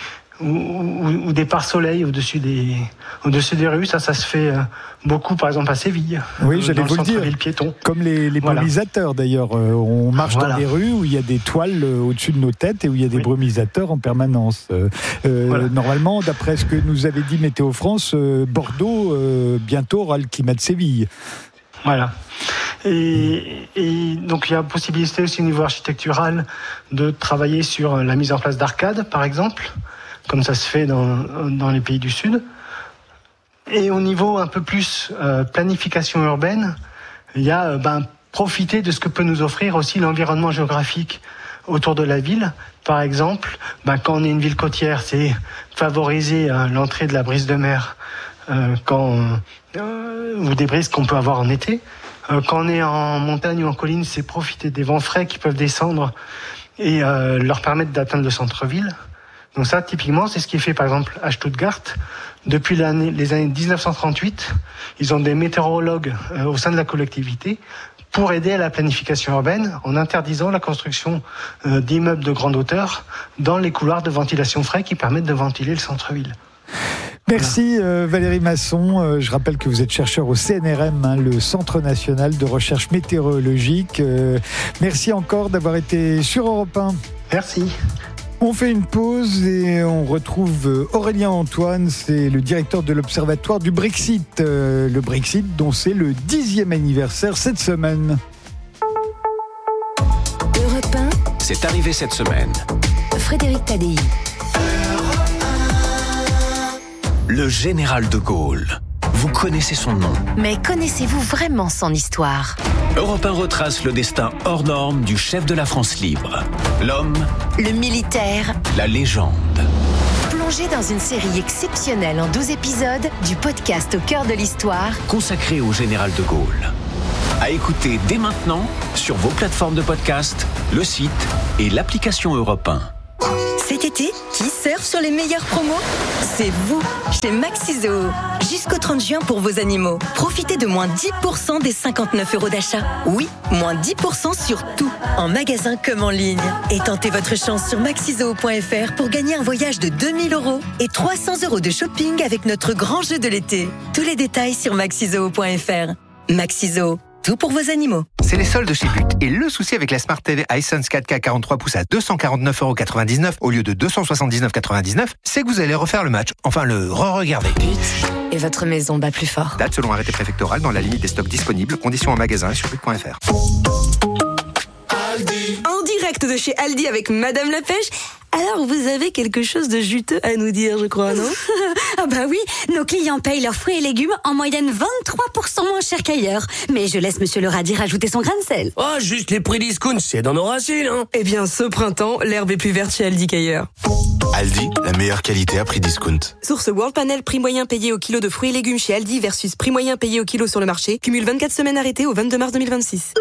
pare-soleil au-dessus des rues. Ça se fait beaucoup, par exemple, à Séville. Oui, j'allais vous le dire. Piéton. Comme les brumisateurs, d'ailleurs. On marche dans des rues où il y a des toiles au-dessus de nos têtes et où il y a des brumisateurs en permanence. Normalement, d'après ce que nous avait dit Météo France, Bordeaux, bientôt, aura le climat de Séville. Voilà. Et donc il y a possibilité aussi au niveau architectural de travailler sur la mise en place d'arcades, par exemple, comme ça se fait dans les pays du Sud. Et au niveau un peu plus planification urbaine, il y a profiter de ce que peut nous offrir aussi l'environnement géographique autour de la ville. Par exemple, quand on est une ville côtière, c'est favoriser l'entrée de la brise de mer ou des brises qu'on peut avoir en été. Quand on est en montagne ou en colline, c'est profiter des vents frais qui peuvent descendre et leur permettre d'atteindre le centre-ville. Donc ça, typiquement, c'est ce qui est fait par exemple à Stuttgart. Depuis les années 1938, ils ont des météorologues au sein de la collectivité pour aider à la planification urbaine en interdisant la construction d'immeubles de grande hauteur dans les couloirs de ventilation frais qui permettent de ventiler le centre-ville. Merci Valérie Masson. Je rappelle que vous êtes chercheur au CNRM, le Centre national de recherche météorologique. Merci encore d'avoir été sur Europe 1. Merci. On fait une pause et on retrouve Aurélien Antoine, c'est le directeur de l'Observatoire du Brexit. Le Brexit dont c'est le 10e anniversaire cette semaine. Europe 1. C'est arrivé cette semaine. Frédéric Tadei. Le général de Gaulle. Vous connaissez son nom. Mais connaissez-vous vraiment son histoire ? Europe 1 retrace le destin hors norme du chef de la France libre. L'homme, le militaire, la légende. Plongé dans une série exceptionnelle en 12 épisodes du podcast Au cœur de l'histoire, consacré au général de Gaulle. À écouter dès maintenant sur vos plateformes de podcast, le site et l'application Europe 1. Cet été, qui surfe sur les meilleures promos ? C'est vous, chez Maxiso. Jusqu'au 30 juin pour vos animaux. Profitez de moins 10% des 59 € d'achat. Oui, moins 10% sur tout, en magasin comme en ligne. Et tentez votre chance sur maxiso.fr pour gagner un voyage de 2000 € et 300 € de shopping avec notre grand jeu de l'été. Tous les détails sur maxiso.fr. Maxiso. Tout pour vos animaux. C'est les soldes chez But. Et le souci avec la Smart TV Hisense 4K 43 pouces à 249,99 € au lieu de 279,99 €, c'est que vous allez refaire le match. Enfin, le re-regarder. But. Et votre maison bat plus fort. Date selon arrêté préfectoral dans la limite des stocks disponibles. Conditions en magasin et sur but.fr. En direct de chez Aldi avec Madame la Pêche. Alors, vous avez quelque chose de juteux à nous dire, je crois, non ? Ah bah oui, nos clients payent leurs fruits et légumes en moyenne 23% moins cher qu'ailleurs. Mais je laisse Monsieur le radis rajouter son grain de sel. Oh, juste les prix discount, c'est dans nos racines, hein. Eh bien, ce printemps, l'herbe est plus verte chez Aldi qu'ailleurs. Aldi, la meilleure qualité à prix discount. Source World Panel, prix moyen payé au kilo de fruits et légumes chez Aldi versus prix moyen payé au kilo sur le marché. Cumule 24 semaines arrêtées au 22 mars 2026.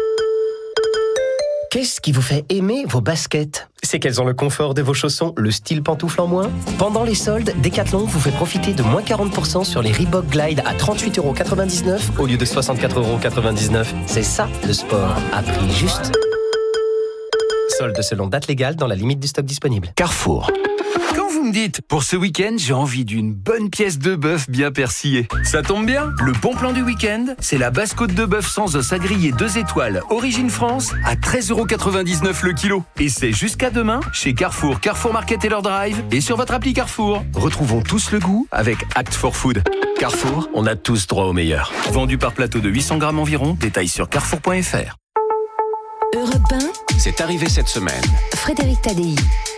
Qu'est-ce qui vous fait aimer vos baskets ? C'est qu'elles ont le confort de vos chaussons, le style pantoufle en moins. Pendant les soldes, Decathlon vous fait profiter de moins 40% sur les Reebok Glide à 38,99 € au lieu de 64,99 €. C'est ça, le sport, à prix juste. Soldes selon date légale dans la limite du stock disponible. Carrefour. Quand vous me dites, pour ce week-end, j'ai envie d'une bonne pièce de bœuf bien persillée. Ça tombe bien, le bon plan du week-end, c'est la basse-côte de bœuf sans os à griller 2 étoiles, origine France, à 13,99 € le kilo. Et c'est jusqu'à demain, chez Carrefour, Carrefour Market et leur drive, et sur votre appli Carrefour. Retrouvons tous le goût avec Act for Food. Carrefour, on a tous droit au meilleur. Vendu par plateau de 800 grammes environ, détail sur carrefour.fr. Europe 1, C'est arrivé cette semaine. Frédéric Tadei.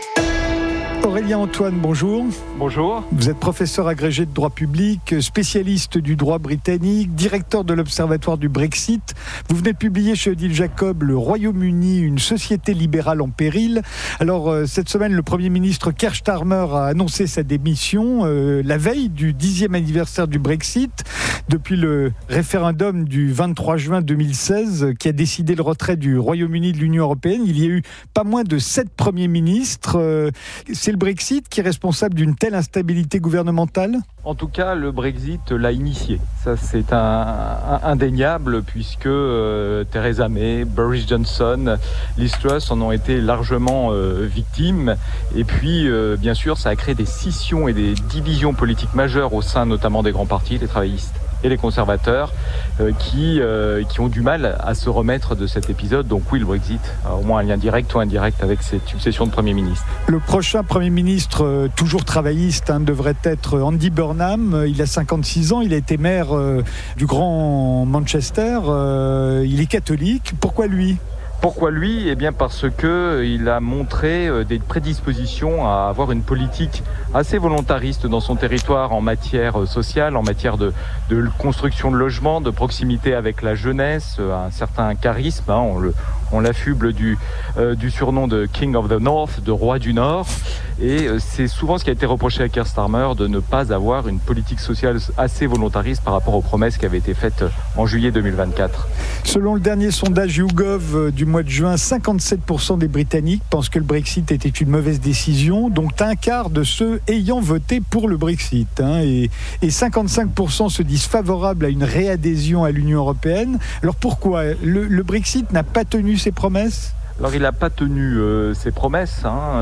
Aurélien Antoine, bonjour. Bonjour. Vous êtes professeur agrégé de droit public, spécialiste du droit britannique, directeur de l'Observatoire du Brexit. Vous venez de publier chez Odile Jacob Le Royaume-Uni, une société libérale en péril. Alors, cette semaine, le Premier ministre Keir Starmer a annoncé sa démission la veille du 10e anniversaire du Brexit, depuis le référendum du 23 juin 2016 qui a décidé le retrait du Royaume-Uni de l'Union européenne. Il y a eu pas moins de 7 premiers ministres. C'est le Brexit qui est responsable d'une telle instabilité gouvernementale ? En tout cas, le Brexit l'a initié. Ça, c'est indéniable puisque Theresa May, Boris Johnson, Liz Truss en ont été largement victimes. Et puis, bien sûr, ça a créé des scissions et des divisions politiques majeures au sein notamment des grands partis, les travaillistes et les conservateurs, qui ont du mal à se remettre de cet épisode. Donc oui, le Brexit a au moins un lien direct ou indirect avec cette succession de Premier ministre. Le prochain Premier ministre, toujours travailliste, devrait être Andy Burnham. Il a 56 ans, il a été maire du Grand Manchester. Il est catholique. Pourquoi lui ? Pourquoi lui ? Eh bien parce qu'il a montré des prédispositions à avoir une politique assez volontariste dans son territoire en matière sociale, en matière de construction de logements, de proximité avec la jeunesse, un certain charisme. On l'affuble du surnom de King of the North, de roi du Nord. Et c'est souvent ce qui a été reproché à Keir Starmer, de ne pas avoir une politique sociale assez volontariste par rapport aux promesses qui avaient été faites en juillet 2024. Selon le dernier sondage YouGov du mois de juin, 57% des Britanniques pensent que le Brexit était une mauvaise décision, donc un quart de ceux ayant voté pour le Brexit. Et 55% se disent favorables à une réadhésion à l'Union européenne. Alors pourquoi ? Le Brexit n'a pas tenu ses promesses ? Alors il n'a pas tenu ses promesses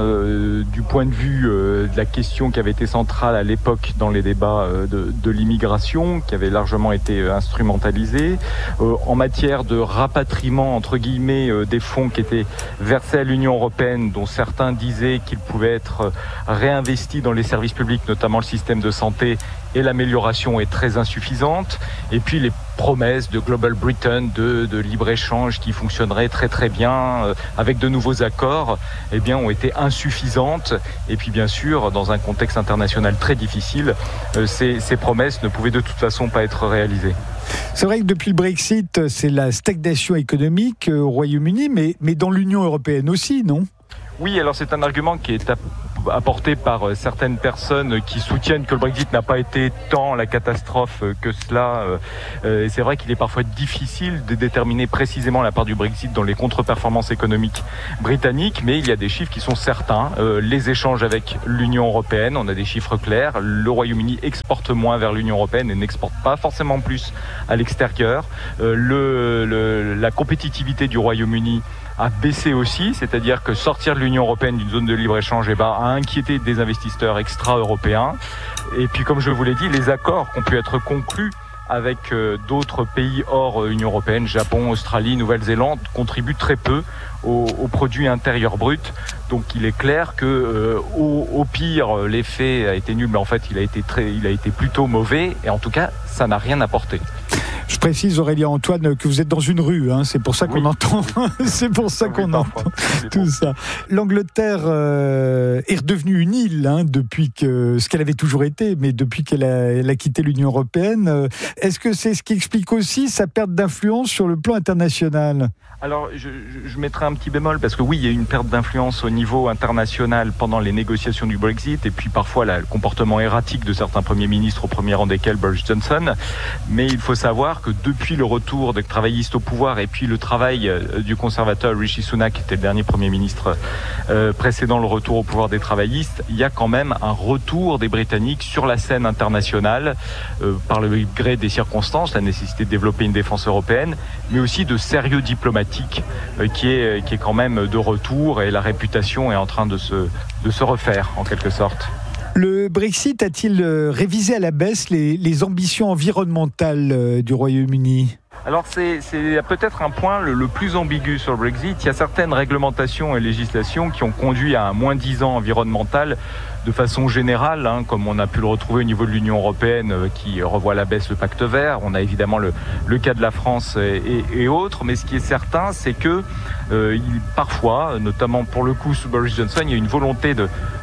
du point de vue de la question qui avait été centrale à l'époque dans les débats de l'immigration, qui avait largement été instrumentalisée, en matière de rapatriement entre guillemets des fonds qui étaient versés à l'Union européenne, dont certains disaient qu'ils pouvaient être réinvestis dans les services publics, notamment le système de santé, et l'amélioration est très insuffisante. Et puis les promesses de Global Britain, de libre-échange qui fonctionnerait très très bien avec de nouveaux accords, eh bien, ont été insuffisantes. Et puis bien sûr, dans un contexte international très difficile, ces promesses ne pouvaient de toute façon pas être réalisées. C'est vrai que depuis le Brexit, c'est la stagnation économique au Royaume-Uni, mais dans l'Union européenne aussi, non ? Oui, alors c'est un argument qui est apporté par certaines personnes qui soutiennent que le Brexit n'a pas été tant la catastrophe que cela. Et c'est vrai qu'il est parfois difficile de déterminer précisément la part du Brexit dans les contre-performances économiques britanniques, mais il y a des chiffres qui sont certains. Les échanges avec l'Union européenne, on a des chiffres clairs. Le Royaume-Uni exporte moins vers l'Union européenne et n'exporte pas forcément plus à l'extérieur. La compétitivité du Royaume-Uni a baissé aussi, c'est-à-dire que sortir de l'Union européenne d'une zone de libre-échange a inquiété des investisseurs extra-européens. Et puis comme je vous l'ai dit, les accords qui ont pu être conclus avec d'autres pays hors Union européenne, Japon, Australie, Nouvelle-Zélande, contribuent très peu au produit intérieur brut. Donc il est clair que au pire l'effet a été nul, mais en fait il a été plutôt mauvais, et en tout cas ça n'a rien apporté. Je précise, Aurélien Antoine, que vous êtes dans une rue, hein, c'est pour ça qu'on entend, c'est pour ça qu'on entend tout ça. L'Angleterre est redevenue une île depuis ce qu'elle avait toujours été, mais depuis qu'elle a quitté l'Union européenne. Est-ce que c'est ce qui explique aussi sa perte d'influence sur le plan international ? Alors, je mettrai un petit bémol, parce que oui, il y a eu une perte d'influence au niveau international pendant les négociations du Brexit, et puis parfois le comportement erratique de certains premiers ministres, au premier rang desquels Boris Johnson. Mais il faut savoir que depuis le retour des travaillistes au pouvoir, et puis le travail du conservateur Rishi Sunak, qui était le dernier premier ministre précédant le retour au pouvoir des travaillistes, il y a quand même un retour des Britanniques sur la scène internationale, par le gré des circonstances, la nécessité de développer une défense européenne, mais aussi de sérieux diplomatique qui est quand même de retour, et la réputation est en train de se refaire en quelque sorte. Le Brexit a-t-il révisé à la baisse les ambitions environnementales du Royaume-Uni ? Alors c'est peut-être un point le plus ambigu sur le Brexit. Il y a certaines réglementations et législations qui ont conduit à un moins-10 environnemental de façon générale, comme on a pu le retrouver au niveau de l'Union européenne qui revoit à la baisse le pacte vert. On a évidemment le cas de la France et autres, mais ce qui est certain, c'est que parfois, notamment pour le coup sous Boris Johnson, il y a une volonté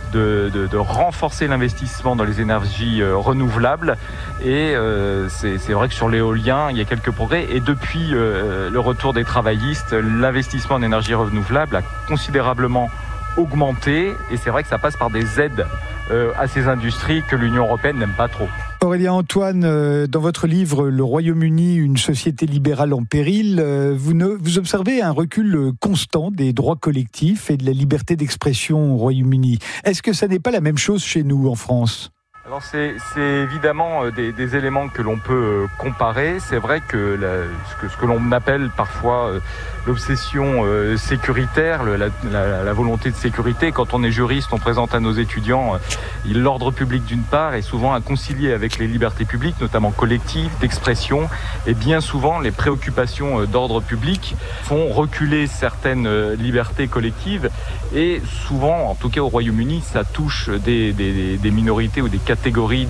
de renforcer l'investissement dans les énergies renouvelables, et c'est vrai que sur l'éolien il y a quelques progrès, et depuis le retour des travaillistes, l'investissement en énergie renouvelable a considérablement augmenté, et c'est vrai que ça passe par des aides à ces industries que l'Union européenne n'aime pas trop. Aurélien Antoine, dans votre livre « Le Royaume-Uni, une société libérale en péril », vous observez un recul constant des droits collectifs et de la liberté d'expression au Royaume-Uni. Est-ce que ça n'est pas la même chose chez nous, en France ? Alors c'est évidemment des éléments que l'on peut comparer. C'est vrai que ce que l'on appelle parfois l'obsession sécuritaire, la volonté de sécurité. Quand on est juriste, on présente à nos étudiants l'ordre public d'une part est souvent à concilier avec les libertés publiques, notamment collectives, d'expression. Et bien souvent, les préoccupations d'ordre public font reculer certaines libertés collectives. Et souvent, en tout cas au Royaume-Uni, ça touche des minorités ou des catégories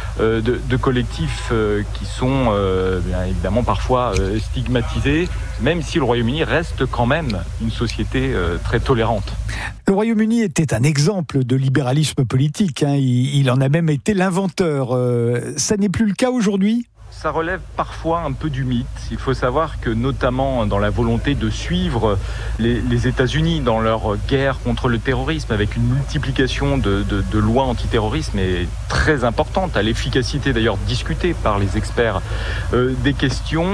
de collectifs qui sont bien évidemment parfois stigmatisés, même si le Royaume-Uni reste quand même une société très tolérante. Le Royaume-Uni était un exemple de libéralisme politique, il en a même été l'inventeur. Ça n'est plus le cas aujourd'hui ? Ça relève parfois un peu du mythe. Il faut savoir que notamment dans la volonté de suivre les États-Unis dans leur guerre contre le terrorisme, avec une multiplication de lois antiterrorisme est très importante, à l'efficacité d'ailleurs discutée par les experts des questions,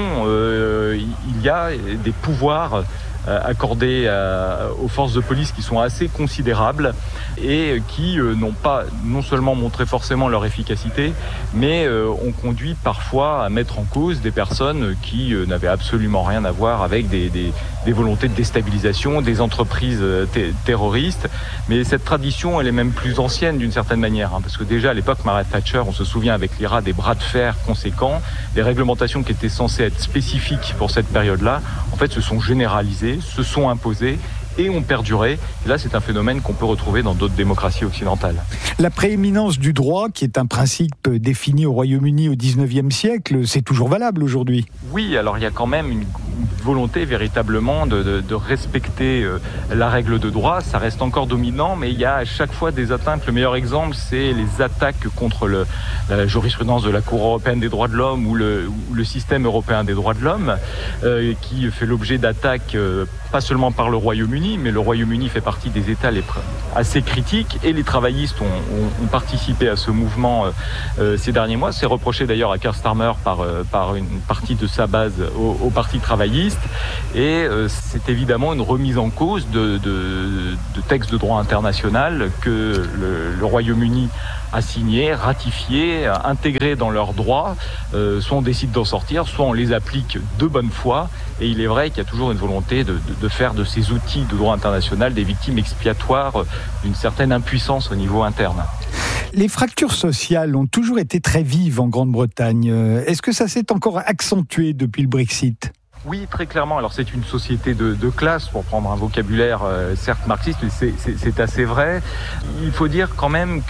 il y a des pouvoirs accordés aux forces de police qui sont assez considérables et qui n'ont pas non seulement montré forcément leur efficacité, mais ont conduit parfois à mettre en cause des personnes qui n'avaient absolument rien à voir avec des volontés de déstabilisation, des entreprises terroristes. Mais cette tradition, elle est même plus ancienne d'une certaine manière, parce que déjà à l'époque, Margaret Thatcher, on se souvient avec l'IRA des bras de fer conséquents, des réglementations qui étaient censées être spécifiques pour cette période-là, en fait se sont généralisées, se sont imposées, et ont perduré. Et là, c'est un phénomène qu'on peut retrouver dans d'autres démocraties occidentales. La prééminence du droit, qui est un principe défini au Royaume-Uni au XIXe siècle, c'est toujours valable aujourd'hui. Oui, alors il y a quand même une volonté véritablement de respecter la règle de droit. Ça reste encore dominant, mais il y a à chaque fois des atteintes. Le meilleur exemple, c'est les attaques contre la jurisprudence de la Cour européenne des droits de l'homme ou le système européen des droits de l'homme, qui fait l'objet d'attaques pas seulement par le Royaume-Uni, mais le Royaume-Uni fait partie des États assez critiques, et les travaillistes ont participé à ce mouvement ces derniers mois. C'est reproché d'ailleurs à Keir Starmer par une partie de sa base au Parti travailliste, et c'est évidemment une remise en cause de textes de droit international que le Royaume-Uni a signé, ratifié, intégré dans leurs droits. Soit on décide d'en sortir, soit on les applique de bonne foi. Et il est vrai qu'il y a toujours une volonté de faire de ces outils de droit international des victimes expiatoires d'une certaine impuissance au niveau interne. Les fractures sociales ont toujours été très vives en Grande-Bretagne. Est-ce que ça s'est encore accentué depuis le Brexit ? Oui, très clairement. Alors c'est une société de classe, pour prendre un vocabulaire certes marxiste, mais c'est assez vrai. Il faut dire quand même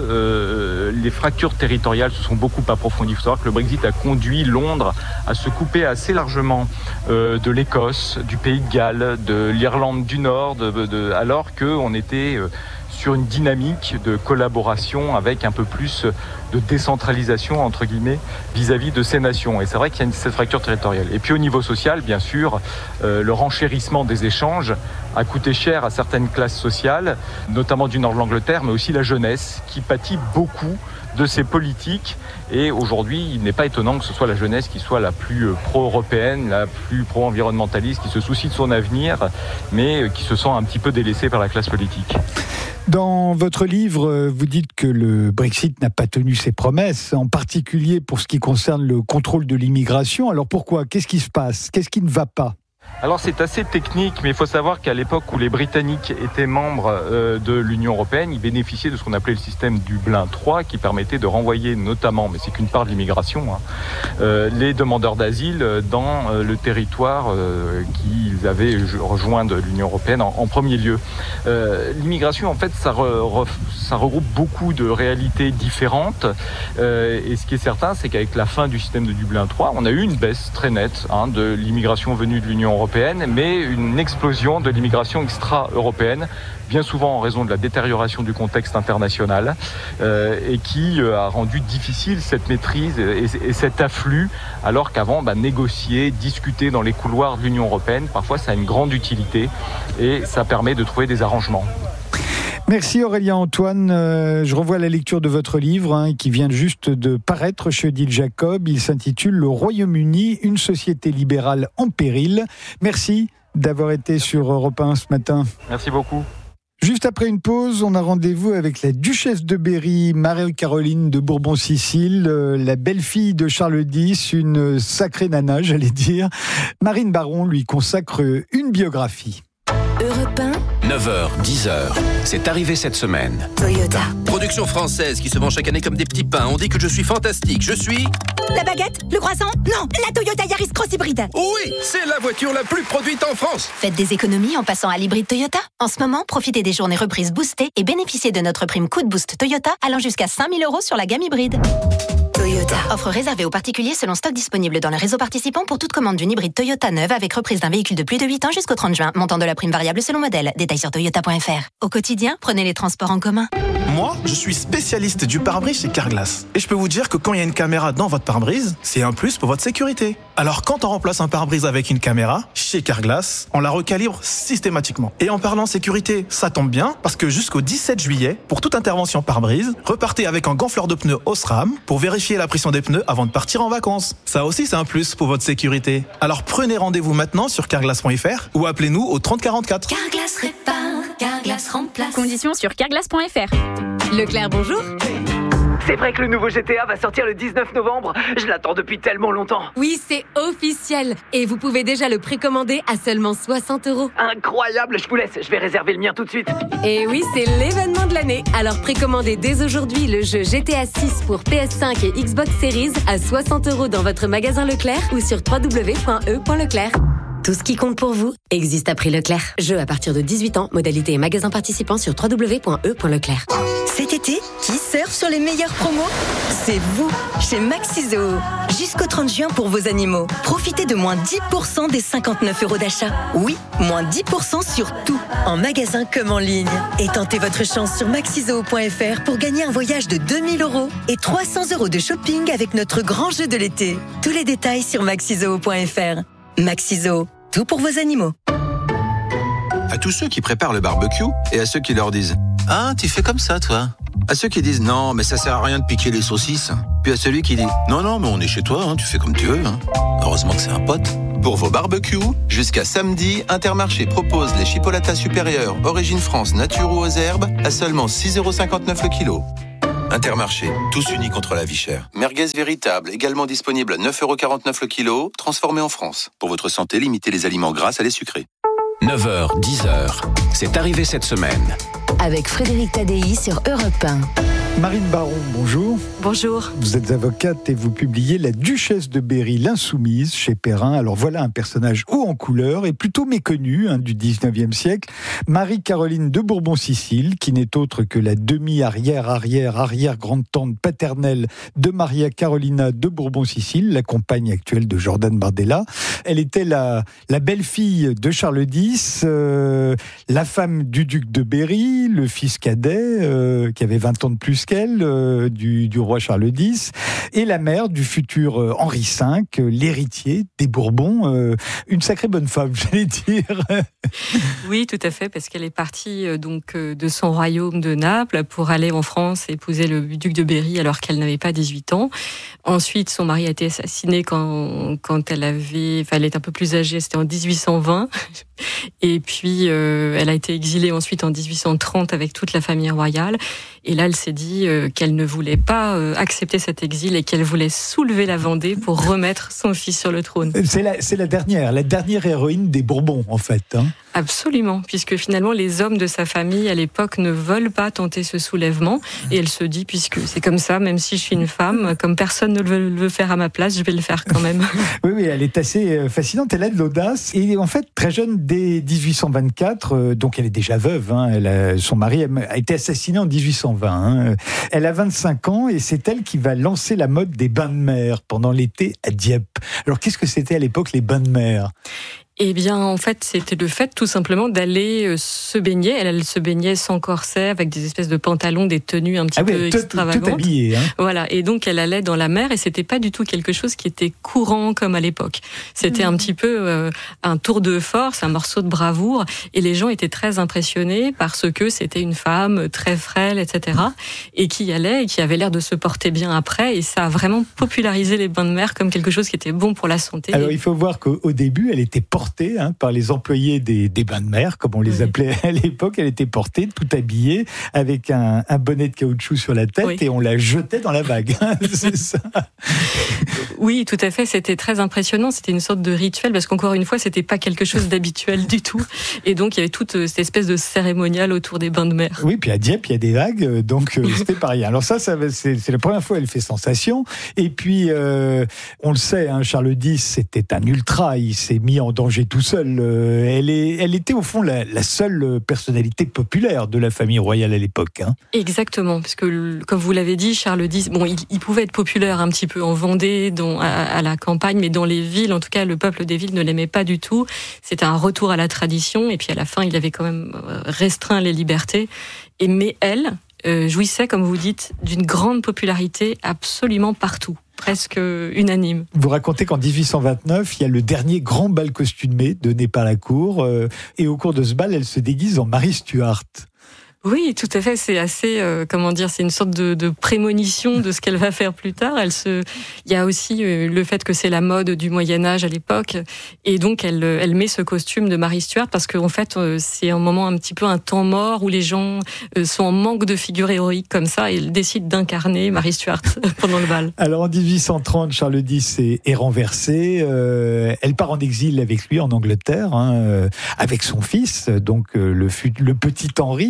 que les fractures territoriales se sont beaucoup approfondies. Il faut savoir que le Brexit a conduit Londres à se couper assez largement de l'Écosse, du Pays de Galles, de l'Irlande du Nord, alors qu'on était sur une dynamique de collaboration avec un peu plus de décentralisation, entre guillemets, vis-à-vis de ces nations. Et c'est vrai qu'il y a cette fracture territoriale. Et puis au niveau social, bien sûr, le renchérissement des échanges a coûté cher à certaines classes sociales, notamment du nord de l'Angleterre, mais aussi la jeunesse, qui pâtit beaucoup de ces politiques. Et aujourd'hui, il n'est pas étonnant que ce soit la jeunesse qui soit la plus pro-européenne, la plus pro-environnementaliste, qui se soucie de son avenir, mais qui se sent un petit peu délaissée par la classe politique. Dans votre livre, vous dites que le Brexit n'a pas tenu ses promesses, en particulier pour ce qui concerne le contrôle de l'immigration. Alors pourquoi ? Qu'est-ce qui se passe ? Qu'est-ce qui ne va pas ? Alors c'est assez technique, mais il faut savoir qu'à l'époque où les Britanniques étaient membres de l'Union européenne, ils bénéficiaient de ce qu'on appelait le système Dublin III, qui permettait de renvoyer notamment, mais c'est qu'une part de l'immigration, les demandeurs d'asile dans le territoire qu'ils avaient rejoint de l'Union européenne en premier lieu. L'immigration, en fait, ça regroupe beaucoup de réalités différentes, et ce qui est certain, c'est qu'avec la fin du système de Dublin III, on a eu une baisse très nette de l'immigration venue de l'Union européenne, mais une explosion de l'immigration extra-européenne, bien souvent en raison de la détérioration du contexte international, et qui a rendu difficile cette maîtrise et cet afflux, alors qu'avant, négocier, discuter dans les couloirs de l'Union européenne, parfois ça a une grande utilité et ça permet de trouver des arrangements. Merci Aurélien Antoine. Je revois la lecture de votre livre qui vient juste de paraître chez Odile Jacob. Il s'intitule « Le Royaume-Uni, une société libérale en péril ». Merci d'avoir été sur Europe 1 ce matin. Merci beaucoup. Juste après une pause, on a rendez-vous avec la duchesse de Berry, Marie-Caroline de Bourbon-Sicile, la belle-fille de Charles X, une sacrée nana, j'allais dire. Marine Baron lui consacre une biographie. Europe 1. 9h, 10h, c'est arrivé cette semaine. Toyota. Production française qui se vend chaque année comme des petits pains. On dit que je suis fantastique. Je suis... La baguette? Le croissant? Non, la Toyota Yaris Cross Hybride. Oui, c'est la voiture la plus produite en France. Faites des économies en passant à l'hybride Toyota. En ce moment, profitez des journées reprises boostées et bénéficiez de notre prime Coup de Boost Toyota allant jusqu'à 5 000 € sur la gamme hybride. Toyota. Offre réservée aux particuliers selon stock disponible dans le réseau participant pour toute commande d'une hybride Toyota neuve avec reprise d'un véhicule de plus de 8 ans jusqu'au 30 juin. Montant de la prime variable selon modèle. Détails sur toyota.fr. Au quotidien, prenez les transports en commun. Moi, je suis spécialiste du pare-brise chez Carglass. Et je peux vous dire que quand il y a une caméra dans votre pare-brise, c'est un plus pour votre sécurité. Alors quand on remplace un pare-brise avec une caméra, chez Carglass, on la recalibre systématiquement. Et en parlant sécurité, ça tombe bien, parce que jusqu'au 17 juillet, pour toute intervention pare-brise, repartez avec un gonfleur de pneus Osram pour vérifier la pression des pneus avant de partir en vacances. Ça aussi, c'est un plus pour votre sécurité. Alors prenez rendez-vous maintenant sur carglass.fr ou appelez-nous au 3044. Carglass répare, Carglass remplace. Conditions sur carglass.fr. Leclerc, bonjour. C'est vrai que le nouveau GTA va sortir le 19 novembre. Je l'attends depuis tellement longtemps. Oui, c'est officiel. Et vous pouvez déjà le précommander à seulement 60 €. Incroyable, je vous laisse. Je vais réserver le mien tout de suite. Et oui, c'est l'événement de l'année. Alors précommandez dès aujourd'hui le jeu GTA 6 pour PS5 et Xbox Series à 60 € dans votre magasin Leclerc ou sur www.e.leclerc. Tout ce qui compte pour vous existe à prix Leclerc. Jeu à partir de 18 ans, modalité et magasin participant sur www.e.leclerc. Cet été, qui surfe sur les meilleures promos? C'est vous, chez Maxizo. Jusqu'au 30 juin pour vos animaux. Profitez de moins 10% des 59 € d'achat. Oui, moins 10% sur tout, en magasin comme en ligne. Et tentez votre chance sur maxizo.fr pour gagner un voyage de 2000 € et 300 € de shopping avec notre grand jeu de l'été. Tous les détails sur maxizo.fr. Maxizo, tout pour vos animaux. À tous ceux qui préparent le barbecue et à ceux qui leur disent « Ah, tu fais comme ça, toi ?» À ceux qui disent « Non, mais ça sert à rien de piquer les saucisses ». Puis à celui qui dit « Non, mais on est chez toi, hein, tu fais comme tu veux. Hein. » Heureusement que c'est un pote. Pour vos barbecues, jusqu'à samedi, Intermarché propose les chipolatas supérieures Origine France nature ou aux herbes à seulement 6,59 € le kilo. Intermarché, tous unis contre la vie chère. Merguez véritable, également disponible à 9,49 € le kilo, transformé en France. Pour votre santé, limitez les aliments gras à les sucrés. 9h, 10h, c'est arrivé cette semaine. Avec Frédéric Tadei sur Europe 1. Marine Baron, bonjour. Bonjour. Vous êtes avocate et vous publiez La Duchesse de Berry, l'Insoumise, chez Perrin. Alors voilà un personnage haut en couleur et plutôt méconnu du 19e siècle. Marie-Caroline de Bourbon-Sicile, qui n'est autre que la demi-arrière-arrière-arrière-grande-tante paternelle de Maria Carolina de Bourbon-Sicile, la compagne actuelle de Jordan Bardella. Elle était la belle-fille de Charles X, la femme du duc de Berry, le fils cadet, qui avait 20 ans de plus qu'elle, du roi Charles X, et la mère du futur Henri V, l'héritier des Bourbons. Une sacrée bonne femme, j'allais dire. Oui, tout à fait, parce qu'elle est partie de son royaume de Naples pour aller en France épouser le duc de Berry alors qu'elle n'avait pas 18 ans. Ensuite, son mari a été assassiné quand elle est un peu plus âgée, c'était en 1820. Et puis, elle a été exilée ensuite en 1830 avec toute la famille royale. Et là, elle s'est dit qu'elle ne voulait pas accepter cet exil et qu'elle voulait soulever la Vendée pour remettre son fils sur le trône. C'est la dernière héroïne des Bourbons, en fait. Hein. Absolument, puisque finalement, les hommes de sa famille, à l'époque, ne veulent pas tenter ce soulèvement. Et elle se dit, puisque c'est comme ça, même si je suis une femme, comme personne ne le veut faire à ma place, je vais le faire quand même. Oui, elle est assez fascinante, elle a de l'audace. Et en fait, très jeune, dès 1824, donc elle est déjà veuve, son mari a été assassiné en 1820. Elle a 25 ans et c'est elle qui va lancer la mode des bains de mer pendant l'été à Dieppe. Alors qu'est-ce que c'était à l'époque les bains de mer ? Eh bien, en fait, c'était le fait tout simplement d'aller se baigner. Elle se baignait sans corset, avec des espèces de pantalons, des tenues un petit peu extravagantes. Tout habillée, Voilà, et donc elle allait dans la mer et c'était pas du tout quelque chose qui était courant comme à l'époque. C'était un petit peu un tour de force, un morceau de bravoure, et les gens étaient très impressionnés parce que c'était une femme très frêle, etc., et qui allait et qui avait l'air de se porter bien après, et ça a vraiment popularisé les bains de mer comme quelque chose qui était bon pour la santé. Alors il faut voir qu'au début, elle était portée par les employés des bains de mer, comme on les appelait à l'époque. Elle était portée, tout habillée, avec un bonnet de caoutchouc sur la tête, et on la jetait dans la vague. C'est ça. Oui, tout à fait. C'était très impressionnant. C'était une sorte de rituel, parce qu'encore une fois, c'était pas quelque chose d'habituel du tout. Et donc, il y avait toute cette espèce de cérémonial autour des bains de mer. Oui, puis à Dieppe, il y a des vagues, donc c'était pareil. Alors c'est la première fois elle fait sensation. Et puis, on le sait, Charles X, c'était un ultra. Il s'est mis en danger tout seul. Elle était au fond la seule personnalité populaire de la famille royale à l'époque. Exactement, parce que comme vous l'avez dit, Charles X, il pouvait être populaire un petit peu en Vendée, à la campagne, mais dans les villes, en tout cas, le peuple des villes ne l'aimait pas du tout. C'était un retour à la tradition, et puis à la fin, il avait quand même restreint les libertés. Mais elle jouissait, comme vous dites, d'une grande popularité absolument partout. Presque unanime. Vous racontez qu'en 1829, il y a le dernier grand bal costumé donné par la cour, et au cours de ce bal, elle se déguise en Marie Stuart. Oui, tout à fait. C'est assez, c'est une sorte de prémonition de ce qu'elle va faire plus tard. Il y a aussi le fait que c'est la mode du Moyen-Âge à l'époque, et donc elle met ce costume de Marie Stuart parce qu'en fait, c'est un moment un petit peu un temps mort où les gens sont en manque de figures héroïques comme ça, et elle décide d'incarner Marie Stuart pendant le bal. Alors en 1830, Charles X est renversé. Elle part en exil avec lui en Angleterre, avec son fils, donc le petit Henri.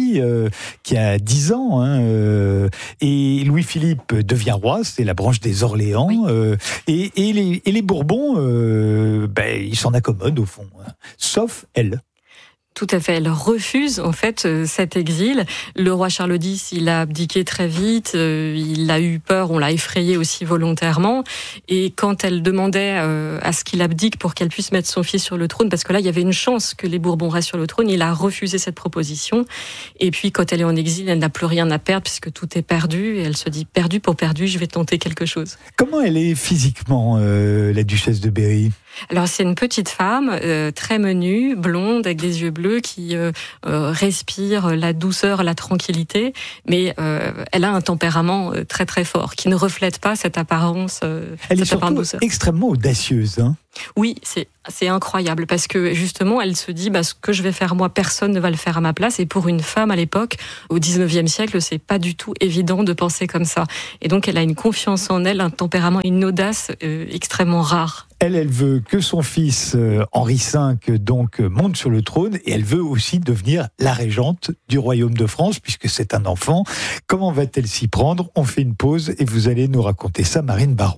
qui a 10 ans. Et Louis-Philippe devient roi, c'est la branche des Orléans. Et les Bourbons, ils s'en accommodent au fond, sauf elle. Tout à fait. Elle refuse en fait cet exil. Le roi Charles X, il a abdiqué très vite. Il a eu peur. On l'a effrayé aussi volontairement. Et quand elle demandait à ce qu'il abdique pour qu'elle puisse mettre son fils sur le trône, parce que là il y avait une chance que les Bourbons restent sur le trône, il a refusé cette proposition. Et puis quand elle est en exil, elle n'a plus rien à perdre puisque tout est perdu. Et elle se dit perdu pour perdu, je vais tenter quelque chose. Comment elle est physiquement, la duchesse de Berry ? Alors c'est une petite femme très menue, blonde, avec des yeux bleus, qui respire la douceur, la tranquillité, mais elle a un tempérament très très fort, qui ne reflète pas cette apparence. Elle est surtout extrêmement audacieuse. Oui, c'est incroyable, parce que justement, elle se dit, ce que je vais faire moi, personne ne va le faire à ma place, et pour une femme à l'époque, au 19e siècle, c'est pas du tout évident de penser comme ça. Et donc elle a une confiance en elle, un tempérament, une audace extrêmement rare. Elle veut que son fils Henri V donc monte sur le trône, et elle veut aussi devenir la régente du royaume de France puisque c'est un enfant. Comment va-t-elle s'y prendre ? On fait une pause et vous allez nous raconter ça, Marine Baron.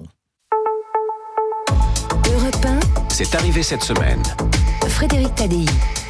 Europe 1, c'est arrivé cette semaine. Frédéric Tadei.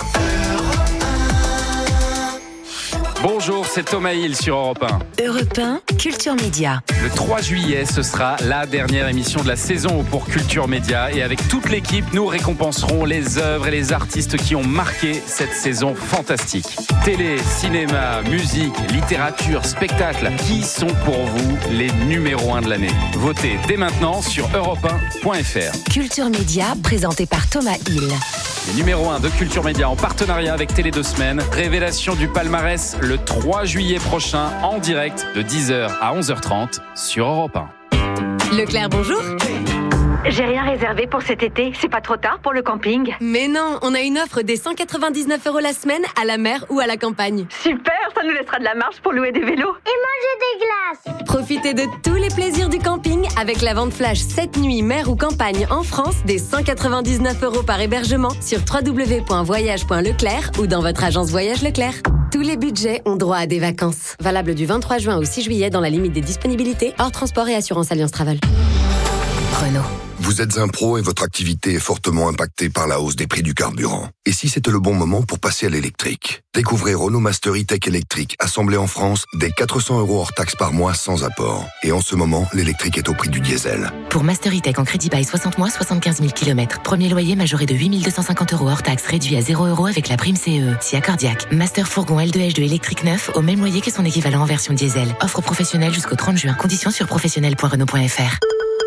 Bonjour, c'est Thomas Hill sur Europe 1. Europe 1, Culture Média. Le 3 juillet, ce sera la dernière émission de la saison pour Culture Média. Et avec toute l'équipe, nous récompenserons les œuvres et les artistes qui ont marqué cette saison fantastique. Télé, cinéma, musique, littérature, spectacle. Qui sont pour vous les numéros 1 de l'année ? Votez dès maintenant sur europe1.fr. Culture Média, présenté par Thomas Hill. Les numéros 1 de Culture Média en partenariat avec Télé 2 Semaines. Révélation du palmarès le 3 juillet prochain en direct de 10h à 11h30 sur Europe 1. Leclerc, bonjour. J'ai rien réservé pour cet été. C'est pas trop tard pour le camping? Mais non, on a une offre des 199 € la semaine à la mer ou à la campagne. Super, ça nous laissera de la marge pour louer des vélos. Et manger des glaces. Profitez de tous les plaisirs du camping avec la vente flash 7 nuits mer ou campagne en France des 199 € par hébergement sur www.voyage.leclerc ou dans votre agence Voyage Leclerc. Tous les budgets ont droit à des vacances. Valable du 23 juin au 6 juillet dans la limite des disponibilités, hors transport et assurance Alliance Travel. Renault. Vous êtes un pro et votre activité est fortement impactée par la hausse des prix du carburant. Et si c'était le bon moment pour passer à l'électrique ? Découvrez Renault Master E-Tech électrique, assemblé en France, dès 400 € hors taxe par mois sans apport. Et en ce moment, l'électrique est au prix du diesel. Pour Master E-Tech en crédit bail 60 mois, 75 000 km. Premier loyer majoré de 8 250 € hors taxe, réduit à 0 € avec la prime CE. Si accordiaque. Master Fourgon L2H2 électrique neuf, au même loyer que son équivalent en version diesel. Offre professionnelle jusqu'au 30 juin. Conditions sur professionnel.renault.fr.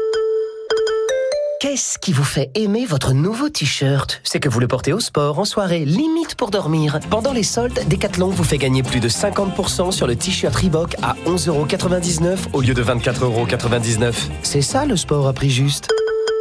Qu'est-ce qui vous fait aimer votre nouveau t-shirt ? C'est que vous le portez au sport, en soirée, limite pour dormir. Pendant les soldes, Decathlon vous fait gagner plus de 50% sur le t-shirt Reebok à 11,99 € au lieu de 24,99 €. C'est ça le sport à prix juste.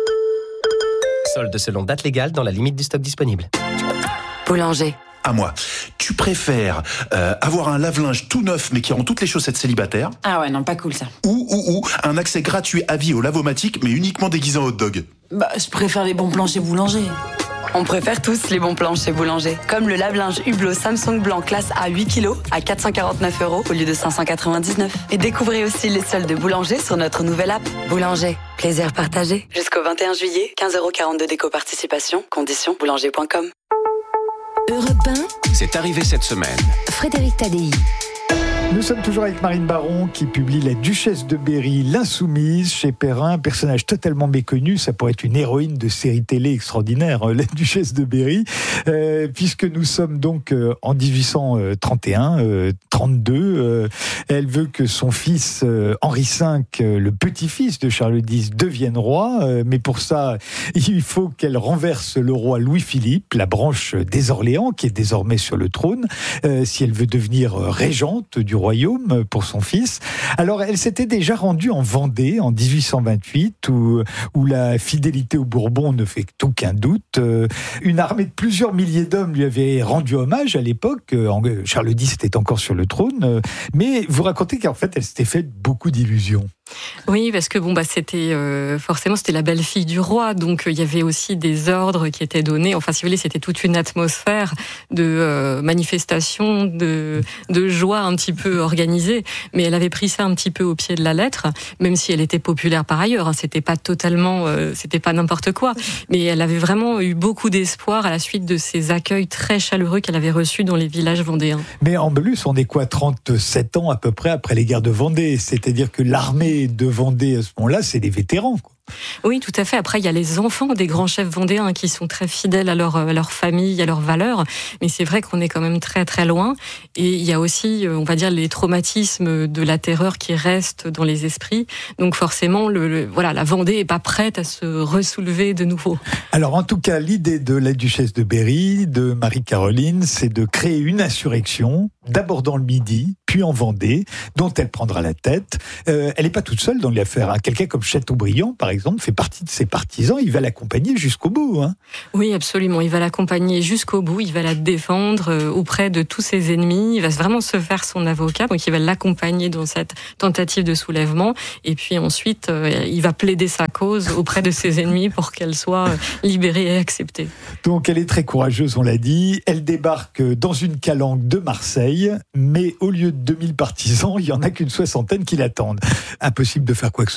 Soldes selon date légale dans la limite du stock disponible. Boulanger. À moi. Tu préfères avoir un lave-linge tout neuf mais qui rend toutes les chaussettes célibataires? Ah ouais, non, pas cool ça. Ou un accès gratuit à vie au lavomatique mais uniquement déguisé en hot dog? Bah, je préfère les bons plans chez Boulanger. On préfère tous les bons plans chez Boulanger. Comme le lave-linge Hublot Samsung blanc classe A 8 kg à 449 € au lieu de 599. Et découvrez aussi les soldes de Boulanger sur notre nouvelle app. Boulanger, plaisir partagé. Jusqu'au 21 juillet, 15,42 € d'éco-participation. Conditions boulanger.com. Europe 1, c'est arrivé cette semaine. Frédéric Tadei. Nous sommes toujours avec Marine Baron qui publie La Duchesse de Berry, l'Insoumise chez Perrin, un personnage totalement méconnu, ça pourrait être une héroïne de série télé extraordinaire, la Duchesse de Berry, puisque nous sommes donc en 1831-32. Elle veut que son fils Henri V, le petit-fils de Charles X, devienne roi, mais pour ça, il faut qu'elle renverse le roi Louis-Philippe, la branche des Orléans, qui est désormais sur le trône, si elle veut devenir régente du royaume pour son fils. Alors, elle s'était déjà rendue en Vendée en 1828, où la fidélité aux Bourbons ne fait aucun doute. Une armée de plusieurs milliers d'hommes lui avait rendu hommage à l'époque. Charles X était encore sur le trône. Mais vous racontez qu'en fait, elle s'était fait beaucoup d'illusions. Oui, parce que c'était forcément c'était la belle-fille du roi, donc il y avait aussi des ordres qui étaient donnés. Enfin, si vous voulez, c'était toute une atmosphère de manifestation, de joie un petit peu organisée. Mais elle avait pris ça un petit peu au pied de la lettre, même si elle était populaire par ailleurs. C'était pas totalement, c'était pas n'importe quoi. Mais elle avait vraiment eu beaucoup d'espoir à la suite de ces accueils très chaleureux qu'elle avait reçus dans les villages vendéens. Mais en plus, on est 37 ans à peu près après les guerres de Vendée. C'est-à-dire que l'armée de Vendée à ce moment-là, c'est des vétérans, quoi. Oui, tout à fait. Après, il y a les enfants des grands chefs vendéens qui sont très fidèles à leur famille, à leurs valeurs. Mais c'est vrai qu'on est quand même très, très loin. Et il y a aussi, on va dire, les traumatismes de la terreur qui restent dans les esprits. Donc forcément, la Vendée est pas prête à se ressoulever de nouveau. Alors, en tout cas, l'idée de la duchesse de Berry, de Marie-Caroline, c'est de créer une insurrection, d'abord dans le Midi, puis en Vendée, dont elle prendra la tête. Elle n'est pas toute seule dans l'affaire. Quelqu'un comme Chateaubriand, par exemple, fait partie de ses partisans. Il va l'accompagner jusqu'au bout. Oui, absolument. Il va l'accompagner jusqu'au bout. Il va la défendre auprès de tous ses ennemis. Il va vraiment se faire son avocat. Donc, il va l'accompagner dans cette tentative de soulèvement. Et puis ensuite, il va plaider sa cause auprès de ses ennemis pour qu'elle soit libérée et acceptée. Donc, elle est très courageuse, on l'a dit. Elle débarque dans une calanque de Marseille, mais au lieu de 2000 partisans, il n'y en a qu'une soixantaine qui l'attendent. Impossible de faire quoi que ce soit.